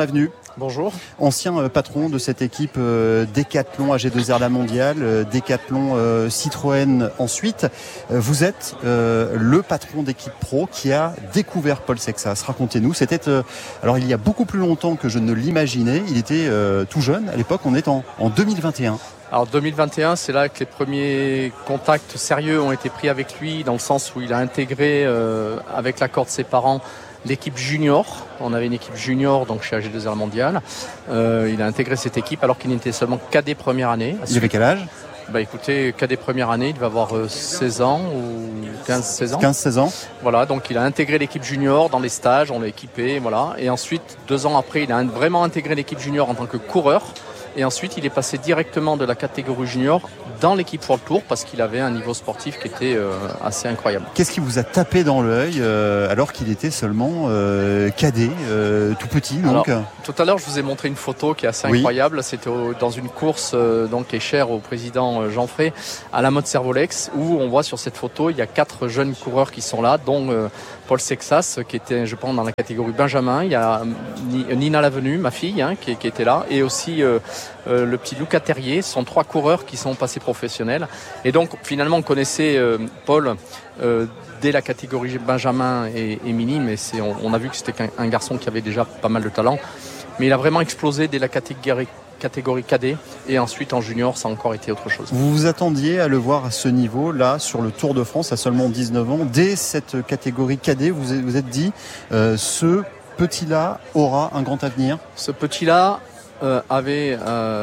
Bonjour. Ancien patron de cette équipe Décathlon AG2R La Mondiale, Décathlon Citroën ensuite. Vous êtes le patron d'équipe pro qui a découvert Paul Sexas. Racontez-nous, c'était alors il y a beaucoup plus longtemps que je ne l'imaginais. Il était tout jeune à l'époque, on est en 2021. Alors 2021, c'est là que les premiers contacts sérieux ont été pris avec lui, dans le sens où il a intégré, avec l'accord de ses parents, l'équipe junior. On avait une équipe junior donc chez AG2R La Mondiale. Il a intégré cette équipe alors qu'il n'était seulement cadet première année. Il avait quel âge ? Écoutez, cadet première année, il devait avoir 16 ans ou 15-16 ans. 15-16 ans. Voilà, donc il a intégré l'équipe junior dans les stages, on l'a équipé, voilà. Et ensuite, 2 ans après, il a vraiment intégré l'équipe junior en tant que coureur. Et ensuite, il est passé directement de la catégorie junior dans l'équipe World Tour parce qu'il avait un niveau sportif qui était assez incroyable. Qu'est-ce qui vous a tapé dans l'œil alors qu'il était seulement cadet, tout petit donc? Alors, tout à l'heure, je vous ai montré une photo qui est assez incroyable. C'était dans une course donc, qui est chère au président Jean Frey à la mode Servolex où on voit sur cette photo, il y a 4 jeunes coureurs qui sont là, dont Paul Sexas qui était, je pense, dans la catégorie Benjamin. Il y a Nina Lavenue, ma fille, qui était là, et aussi le petit Lucas Terrier. Ce sont 3 coureurs qui sont passés professionnels. Et donc, finalement, on connaissait Paul dès la catégorie Benjamin et Mini, mais on a vu que c'était un garçon qui avait déjà pas mal de talent. Mais il a vraiment explosé dès la catégorie cadet, et ensuite en junior, ça a encore été autre chose. Vous vous attendiez à le voir à ce niveau-là, sur le Tour de France, à seulement 19 ans. Dès cette catégorie cadet, vous vous êtes dit, ce petit-là aura un grand avenir? Ce petit-là avait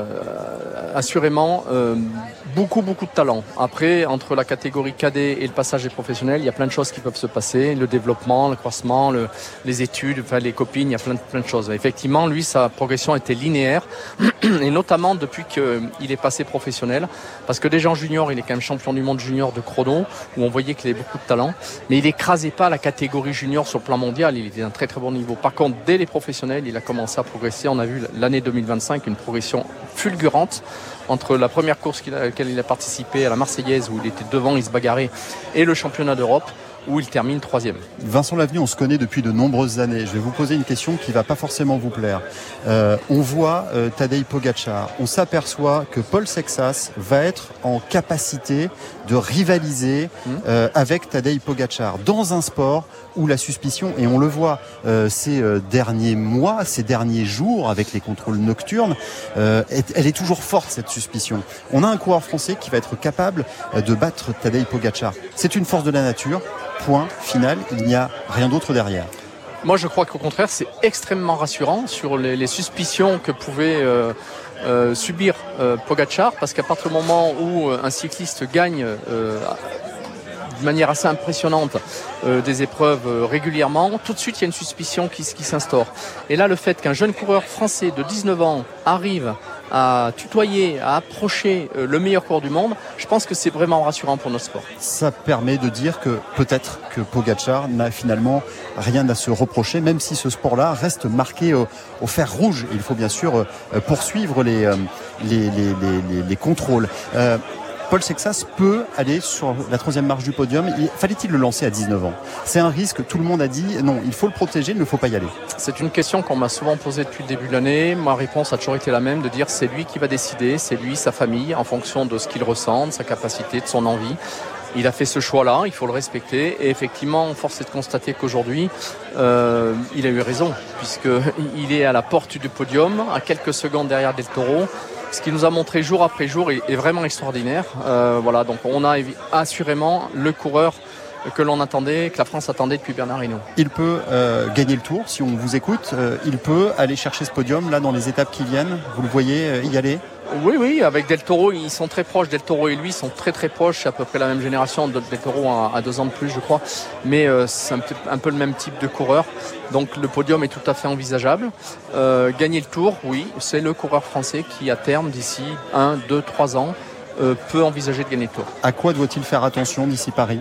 assurément beaucoup de talent. Après, entre la catégorie cadet et le passage des professionnels, il y a plein de choses qui peuvent se passer, le développement, le croissant, les études, les copines, il y a plein de choses. Effectivement, lui, sa progression était linéaire, et notamment depuis qu'il est passé professionnel, parce que déjà en junior, il est quand même champion du monde junior de chrono, où on voyait qu'il avait beaucoup de talent, mais il n'écrasait pas la catégorie junior sur le plan mondial, il était d'un très bon niveau. Par contre, dès les professionnels, il a commencé à progresser. On a vu l'année 2025 une progression fulgurante entre la première course à laquelle il a participé à la Marseillaise, où il était devant, il se bagarrait, et le championnat d'Europe, où il termine 3e. Vincent Lavenu, on se connaît depuis de nombreuses années. Je vais vous poser une question qui ne va pas forcément vous plaire. On voit Tadej Pogačar. On s'aperçoit que Paul Sexas va être en capacité de rivaliser avec Tadej Pogačar dans un sport où la suspicion, et on le voit ces derniers mois, ces derniers jours avec les contrôles nocturnes, elle est toujours forte, cette suspicion. On a un coureur français qui va être capable de battre Tadej Pogačar. C'est une force de la nature. Point final, il n'y a rien d'autre derrière. Moi, je crois qu'au contraire, c'est extrêmement rassurant sur les suspicions que pouvait subir Pogačar, parce qu'à partir du moment où un cycliste gagne de manière assez impressionnante des épreuves régulièrement, tout de suite il y a une suspicion qui s'instaure. Et là, le fait qu'un jeune coureur français de 19 ans arrive à tutoyer, à approcher le meilleur coureur du monde, je pense que c'est vraiment rassurant pour notre sport. Ça permet de dire que peut-être que Pogačar n'a finalement rien à se reprocher, même si ce sport-là reste marqué au fer rouge. Il faut bien sûr poursuivre les contrôles. Paul Sexas peut aller sur la 3e marche du podium. Fallait-il le lancer à 19 ans? C'est un risque. Tout le monde a dit non, il faut le protéger, il ne faut pas y aller. C'est une question qu'on m'a souvent posée depuis le début de l'année. Ma réponse a toujours été la même, de dire c'est lui qui va décider, c'est lui, sa famille, en fonction de ce qu'il ressent, de sa capacité, de son envie. Il a fait ce choix-là, il faut le respecter. Et effectivement, force est de constater qu'aujourd'hui, il a eu raison, puisqu'il est à la porte du podium, à quelques secondes derrière Del Toro. Ce qu'il nous a montré jour après jour est vraiment extraordinaire. Voilà, donc on a assurément le coureur que l'on attendait, que la France attendait depuis Bernard Hinault. Il peut gagner le Tour, si on vous écoute. Il peut aller chercher ce podium là dans les étapes qui viennent. Vous le voyez y aller? Oui, avec Del Toro, ils sont très proches. Del Toro et lui sont très proches. C'est à peu près la même génération. Del Toro a 2 ans de plus, je crois. Mais c'est un peu le même type de coureur. Donc le podium est tout à fait envisageable. Gagner le Tour, oui, c'est le coureur français qui, à terme, d'ici 1, 2, 3 ans, peut envisager de gagner le Tour. À quoi doit-il faire attention d'ici Paris?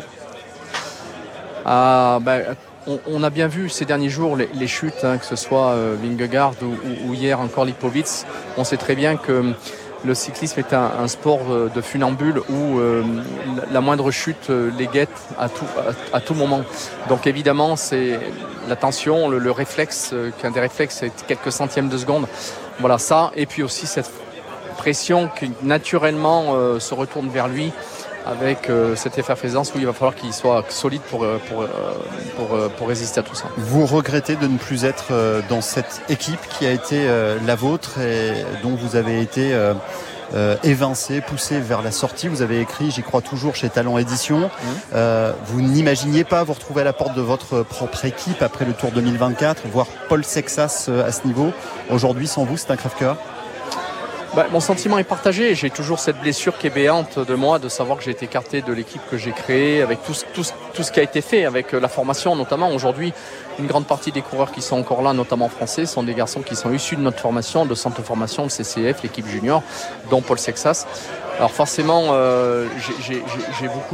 On a bien vu ces derniers jours les chutes, que ce soit Vingegaard ou hier encore Lipovic. On sait très bien que le cyclisme est un sport de funambule où la moindre chute les guette à tout moment. Donc évidemment, c'est la tension, le réflexe, qu'un des réflexes, c'est quelques centièmes de seconde. Voilà ça, et puis aussi cette pression qui naturellement se retourne vers lui avec cette effervescence où il va falloir qu'il soit solide pour résister à tout ça. Vous regrettez de ne plus être dans cette équipe qui a été la vôtre et dont vous avez été évincé, poussé vers la sortie. Vous avez écrit, j'y crois toujours, chez Talent Édition. Vous n'imaginiez pas vous retrouver à la porte de votre propre équipe après le Tour 2024, voir Paul Sexas à ce niveau. Aujourd'hui, sans vous, c'est un crève-cœur. Mon sentiment est partagé. J'ai toujours cette blessure qui est béante de moi, de savoir que j'ai été écarté de l'équipe que j'ai créée, avec tout ce qui a été fait, avec la formation notamment. Aujourd'hui, une grande partie des coureurs qui sont encore là, notamment français, sont des garçons qui sont issus de notre formation, de centre de formation, le CCF, l'équipe junior, dont Paul Sexas. Alors forcément, j'ai beaucoup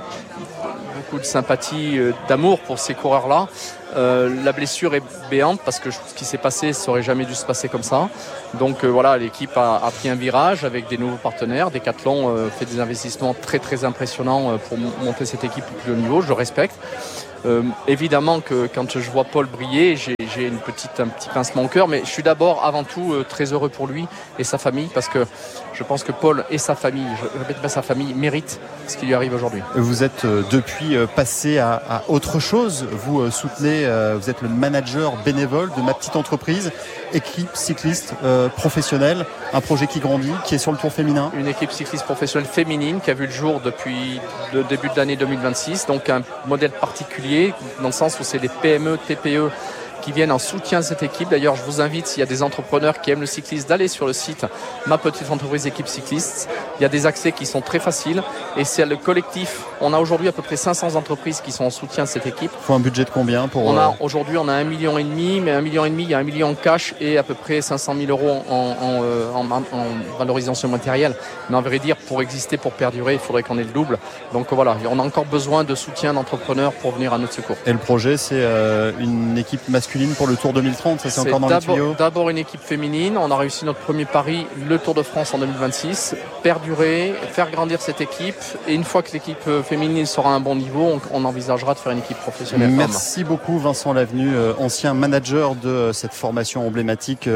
de sympathie, d'amour pour ces coureurs-là. La blessure est béante parce que ce qui s'est passé, ça aurait jamais dû se passer comme ça. Donc voilà, l'équipe a pris un virage avec des nouveaux partenaires. Decathlon fait des investissements très très impressionnants pour monter cette équipe au plus haut niveau. Je le respecte. Évidemment que quand je vois Paul briller, j'ai un petit pincement au cœur, mais je suis d'abord avant tout très heureux pour lui et sa famille, parce que je pense que Paul et sa famille, je répète pas sa famille, méritent ce qui lui arrive aujourd'hui. Vous êtes depuis passé à autre chose. Vous soutenez, vous êtes le manager bénévole de ma petite entreprise, équipe cycliste professionnelle, un projet qui grandit, qui est sur le Tour féminin. Une équipe cycliste professionnelle féminine qui a vu le jour depuis le début de l'année 2026, donc un modèle particulier dans le sens où c'est des PME, TPE qui viennent en soutien de cette équipe. D'ailleurs, je vous invite, s'il y a des entrepreneurs qui aiment le cyclisme, d'aller sur le site Ma Petite Entreprise Équipe Cycliste. Il y a des accès qui sont très faciles et c'est le collectif. On a aujourd'hui à peu près 500 entreprises qui sont en soutien de cette équipe. Il faut un budget de combien pour... Aujourd'hui, on a 1,5 million, mais 1,5 million, il y a 1 million en cash et à peu près 500 000 euros en valorisation matérielle. Mais en vrai dire, pour exister, pour perdurer, il faudrait qu'on ait le double. Donc voilà, on a encore besoin de soutien d'entrepreneurs pour venir à notre secours. Et le projet, c'est une équipe masculine pour le Tour 2030, ça c'est encore dans les tuyaux. D'abord une équipe féminine, on a réussi notre premier pari, le Tour de France en 2026, perdurer, faire grandir cette équipe, et une fois que l'équipe féminine sera à un bon niveau, on envisagera de faire une équipe professionnelle. Merci beaucoup Vincent Lavenu, ancien manager de cette formation emblématique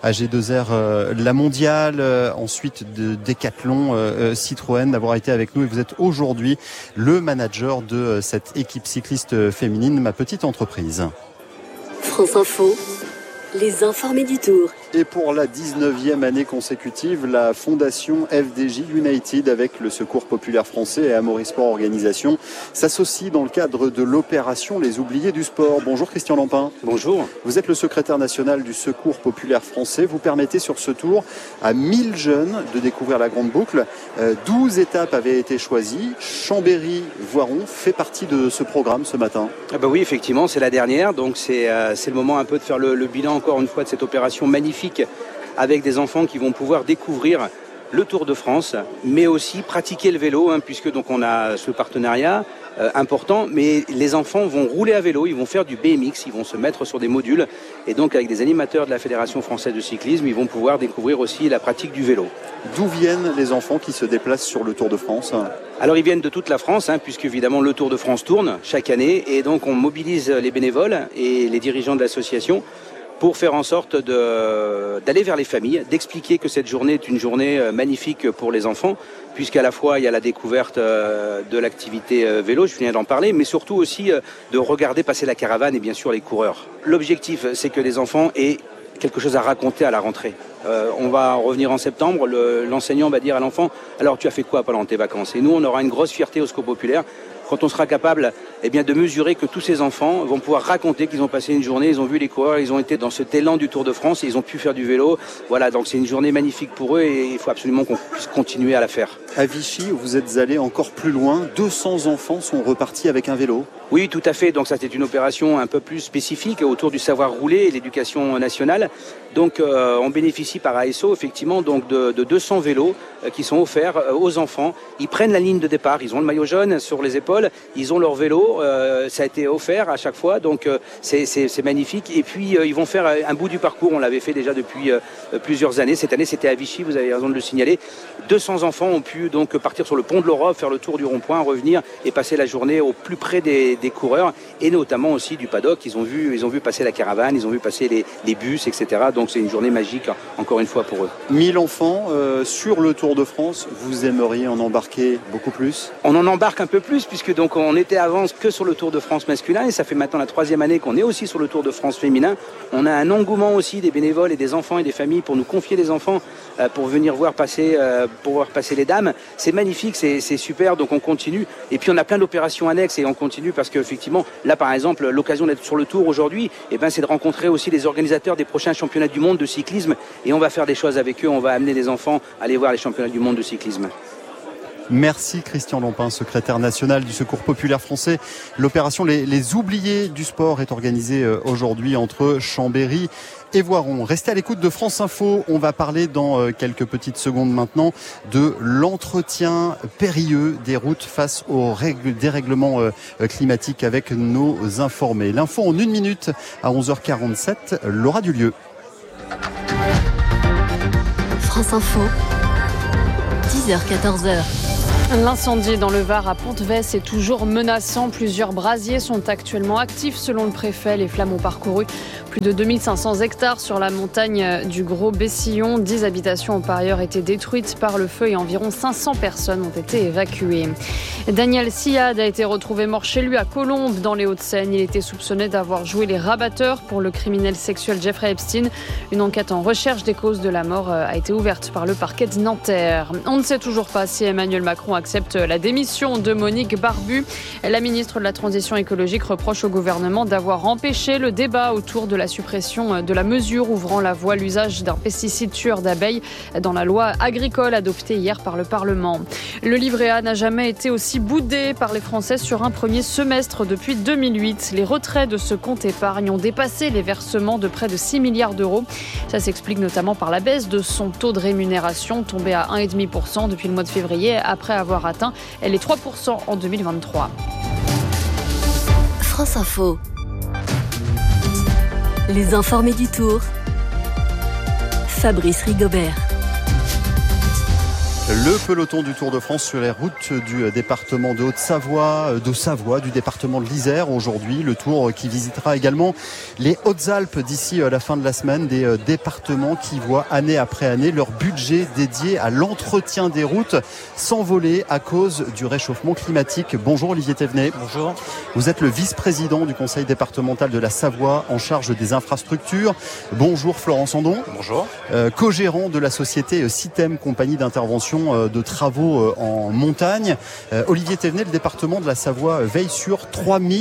AG2R La Mondiale, ensuite de Decathlon, Citroën, d'avoir été avec nous, et vous êtes aujourd'hui le manager de cette équipe cycliste féminine, Ma Petite Entreprise. France Info, les informés du Tour. Et pour la 19e année consécutive, la fondation FDJ United, avec le Secours Populaire Français et Amaury Sport Organisation, s'associe dans le cadre de l'opération Les Oubliés du Sport. Bonjour Christian Lampin. Bonjour. Vous êtes le secrétaire national du Secours Populaire Français. Vous permettez sur ce tour à 1000 jeunes de découvrir la grande boucle. 12 étapes avaient été choisies. Chambéry-Voiron fait partie de ce programme ce matin. Oui, effectivement, c'est la dernière. Donc c'est le moment un peu de faire le bilan encore une fois de cette opération magnifique avec des enfants qui vont pouvoir découvrir le Tour de France, mais aussi pratiquer le vélo, puisque donc on a ce partenariat important, mais les enfants vont rouler à vélo, ils vont faire du BMX, ils vont se mettre sur des modules, et donc avec des animateurs de la Fédération Française de Cyclisme, ils vont pouvoir découvrir aussi la pratique du vélo. D'où viennent les enfants qui se déplacent sur le Tour de France ? Alors ils viennent de toute la France, puisque évidemment le Tour de France tourne chaque année, et donc on mobilise les bénévoles et les dirigeants de l'association pour faire en sorte d'aller vers les familles, d'expliquer que cette journée est une journée magnifique pour les enfants, puisqu'à la fois il y a la découverte de l'activité vélo, je viens d'en parler, mais surtout aussi de regarder passer la caravane et bien sûr les coureurs. L'objectif, c'est que les enfants aient quelque chose à raconter à la rentrée. On va revenir en septembre, l'enseignant va dire à l'enfant « Alors tu as fait quoi pendant tes vacances ?» Et nous, on aura une grosse fierté au Secours Populaire quand on sera capable de mesurer que tous ces enfants vont pouvoir raconter qu'ils ont passé une journée, ils ont vu les coureurs, ils ont été dans cet élan du Tour de France et ils ont pu faire du vélo. Voilà, donc c'est une journée magnifique pour eux et il faut absolument qu'on puisse continuer à la faire. À Vichy, où vous êtes allé encore plus loin, 200 enfants sont repartis avec un vélo. Oui, tout à fait. Donc ça, c'était une opération un peu plus spécifique autour du savoir rouler et l'éducation nationale. Donc on bénéficie par ASO effectivement donc de 200 vélos qui sont offerts aux enfants. Ils prennent la ligne de départ, ils ont le maillot jaune sur les épaules, ils ont leur vélo, ça a été offert à chaque fois, donc c'est magnifique. Et puis ils vont faire un bout du parcours, on l'avait fait déjà depuis plusieurs années. Cette année c'était à Vichy, vous avez raison de le signaler. 200 enfants ont pu donc partir sur le pont de l'Europe, faire le tour du rond-point, revenir et passer la journée au plus près des coureurs et notamment aussi du paddock. Ils ont vu passer la caravane, ils ont vu passer les bus, etc. Donc c'est une journée magique, encore une fois, pour eux. 1000 enfants sur le Tour de France, vous aimeriez en embarquer beaucoup plus ? On en embarque un peu plus, puisque donc on était avant que sur le Tour de France masculin, et ça fait maintenant la 3e année qu'on est aussi sur le Tour de France féminin. On a un engouement aussi des bénévoles et des enfants et des familles pour nous confier des enfants, pour venir voir passer les dames. C'est magnifique, c'est super, donc on continue. Et puis on a plein d'opérations annexes et on continue parce qu'effectivement, là par exemple, l'occasion d'être sur le Tour aujourd'hui, c'est de rencontrer aussi les organisateurs des prochains championnats du monde de cyclisme, et on va faire des choses avec eux, on va amener des enfants à aller voir les championnats du monde de cyclisme. Merci Christian Lampin, secrétaire national du Secours populaire français. L'opération Les oubliés du sport est organisée aujourd'hui entre Chambéry et Voiron. Restez à l'écoute de France Info. On va parler dans quelques petites secondes maintenant de l'entretien périlleux des routes face aux dérèglements climatiques avec nos informés. L'info en 1 minute à 11h47, Laura Dulieu. France Info, 10h-14h. L'incendie dans le Var à Pont-de-Vesse est toujours menaçant. Plusieurs brasiers sont actuellement actifs selon le préfet. Les flammes ont parcouru plus de 2500 hectares sur la montagne du Gros-Bessillon. 10 habitations ont par ailleurs été détruites par le feu et environ 500 personnes ont été évacuées. Daniel Siad a été retrouvé mort chez lui à Colombes dans les Hauts-de-Seine. Il était soupçonné d'avoir joué les rabatteurs pour le criminel sexuel Jeffrey Epstein. Une enquête en recherche des causes de la mort a été ouverte par le parquet de Nanterre. On ne sait toujours pas si Emmanuel Macron accepte la démission de Monique Barbu. La ministre de la Transition écologique reproche au gouvernement d'avoir empêché le débat autour de la suppression de la mesure ouvrant la voie à l'usage d'un pesticide tueur d'abeilles dans la loi agricole adoptée hier par le Parlement. Le livret A n'a jamais été aussi boudé par les Français sur un premier semestre depuis 2008. Les retraits de ce compte épargne ont dépassé les versements de près de 6 milliards d'euros. Ça s'explique notamment par la baisse de son taux de rémunération tombé à 1,5% depuis le mois de février après avoir atteint les 3% en 2023. France Info. Les informés du Tour. Fabrice Rigobert. Le peloton du Tour de France sur les routes du département de Haute-Savoie, du département de l'Isère aujourd'hui. Le Tour qui visitera également les Hautes-Alpes d'ici la fin de la semaine. Des départements qui voient année après année leur budget dédié à l'entretien des routes s'envoler à cause du réchauffement climatique. Bonjour Olivier Thévenet. Bonjour. Vous êtes le vice-président du conseil départemental de la Savoie en charge des infrastructures. Bonjour Florence Andon. Bonjour. Co-gérant de la société Citem, compagnie d'intervention de travaux en montagne. Olivier Thévenet, le département de la Savoie veille sur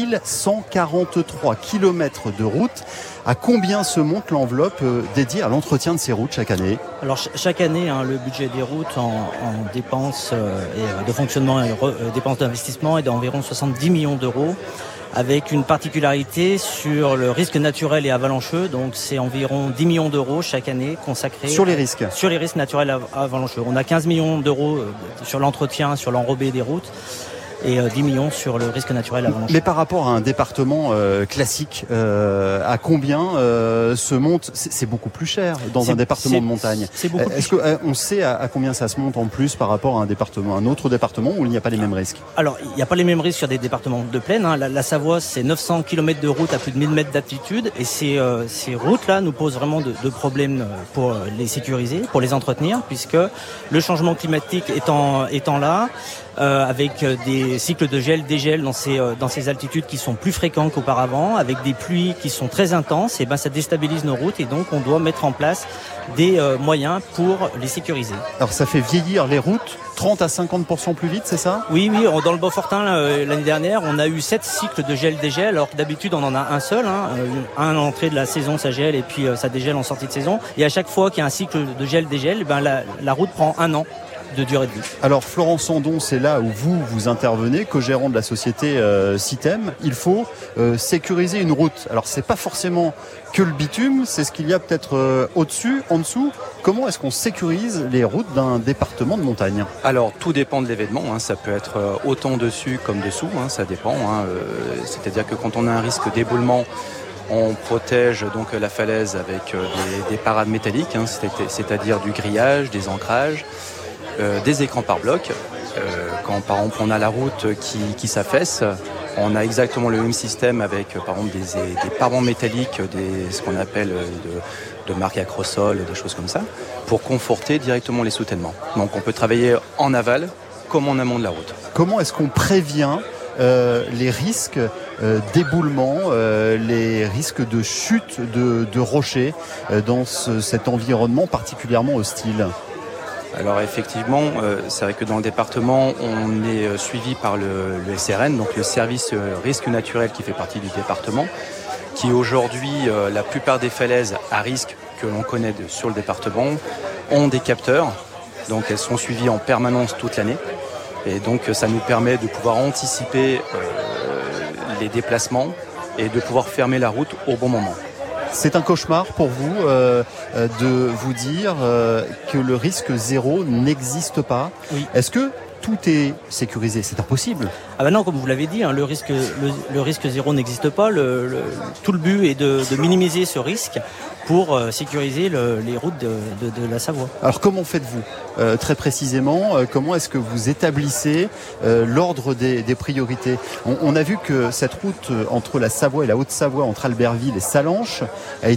3143 km de route. À combien se monte l'enveloppe dédiée à l'entretien de ces routes chaque année ? Alors chaque année, le budget des routes en dépenses de fonctionnement et dépenses d'investissement est d'environ 70 millions d'euros, avec une particularité sur le risque naturel et avalancheux. Donc c'est environ 10 millions d'euros chaque année consacrés sur les risques naturels avalancheux. On a 15 millions d'euros sur l'entretien, sur l'enrobé des routes, et 10 millions sur le risque naturel avalancheux. Mais par rapport à un département classique, à combien se monte ? C'est beaucoup plus cher dans un département de montagne. C'est beaucoup plus Est-ce qu'on sait à combien ça se monte en plus par rapport à un autre département où il n'y a pas les mêmes risques ? Alors, il n'y a pas les mêmes risques sur des départements de plaine. La Savoie, c'est 900 km de route à plus de 1000 mètres d'altitude. Et ces routes-là nous posent vraiment de problèmes pour les sécuriser, pour les entretenir, puisque le changement climatique étant là, avec des cycles de gel-dégel dans ces altitudes qui sont plus fréquents qu'auparavant, avec des pluies qui sont très intenses, et ça déstabilise nos routes, et donc on doit mettre en place des moyens pour les sécuriser. Alors ça fait vieillir les routes 30 à 50% plus vite, c'est ça ? Oui, dans le Beaufortin l'année dernière, on a eu 7 cycles de gel-dégel, alors que d'habitude on en a un seul, un en entrée de la saison ça gèle et puis ça dégèle en sortie de saison, et à chaque fois qu'il y a un cycle de gel-dégel, la route prend 1 an de durée de vie. Alors Florent Sandon, c'est là où vous intervenez, co-gérant de la société Sitem. Il faut sécuriser une route. Alors c'est pas forcément que le bitume, c'est ce qu'il y a peut-être au-dessus, en dessous. Comment est-ce qu'on sécurise les routes d'un département de montagne ? Alors tout dépend de l'événement, ça peut être autant dessus comme dessous, ça dépend. C'est-à-dire que quand on a un risque d'éboulement, on protège donc la falaise avec des parades métalliques, c'est-à-dire du grillage, des ancrages, des écrans par bloc. Quand par exemple on a la route qui s'affaisse, on a exactement le même système avec par exemple des parements métalliques, ce qu'on appelle de marque Acrosol, des choses comme ça, pour conforter directement les soutènements. Donc on peut travailler en aval comme en amont de la route. Comment est-ce qu'on prévient les risques d'éboulement, les risques de chute de rochers dans cet environnement particulièrement hostile ? Alors effectivement, c'est vrai que dans le département, on est suivi par le SRN, donc le service risque naturel qui fait partie du département, qui aujourd'hui, la plupart des falaises à risque que l'on connaît sur le département ont des capteurs, donc elles sont suivies en permanence toute l'année. Et donc ça nous permet de pouvoir anticiper les déplacements et de pouvoir fermer la route au bon moment. C'est un cauchemar pour vous de vous dire que le risque zéro n'existe pas. Oui. Est-ce que tout est sécurisé ? C'est impossible. Ah ben non, comme vous l'avez dit, le risque zéro n'existe pas. Tout le but est de minimiser ce risque pour sécuriser les routes de la Savoie. Alors comment faites-vous très précisément, comment est-ce que vous établissez l'ordre des priorités ? On a vu que cette route entre la Savoie et la Haute-Savoie, entre Albertville et Sallanches, a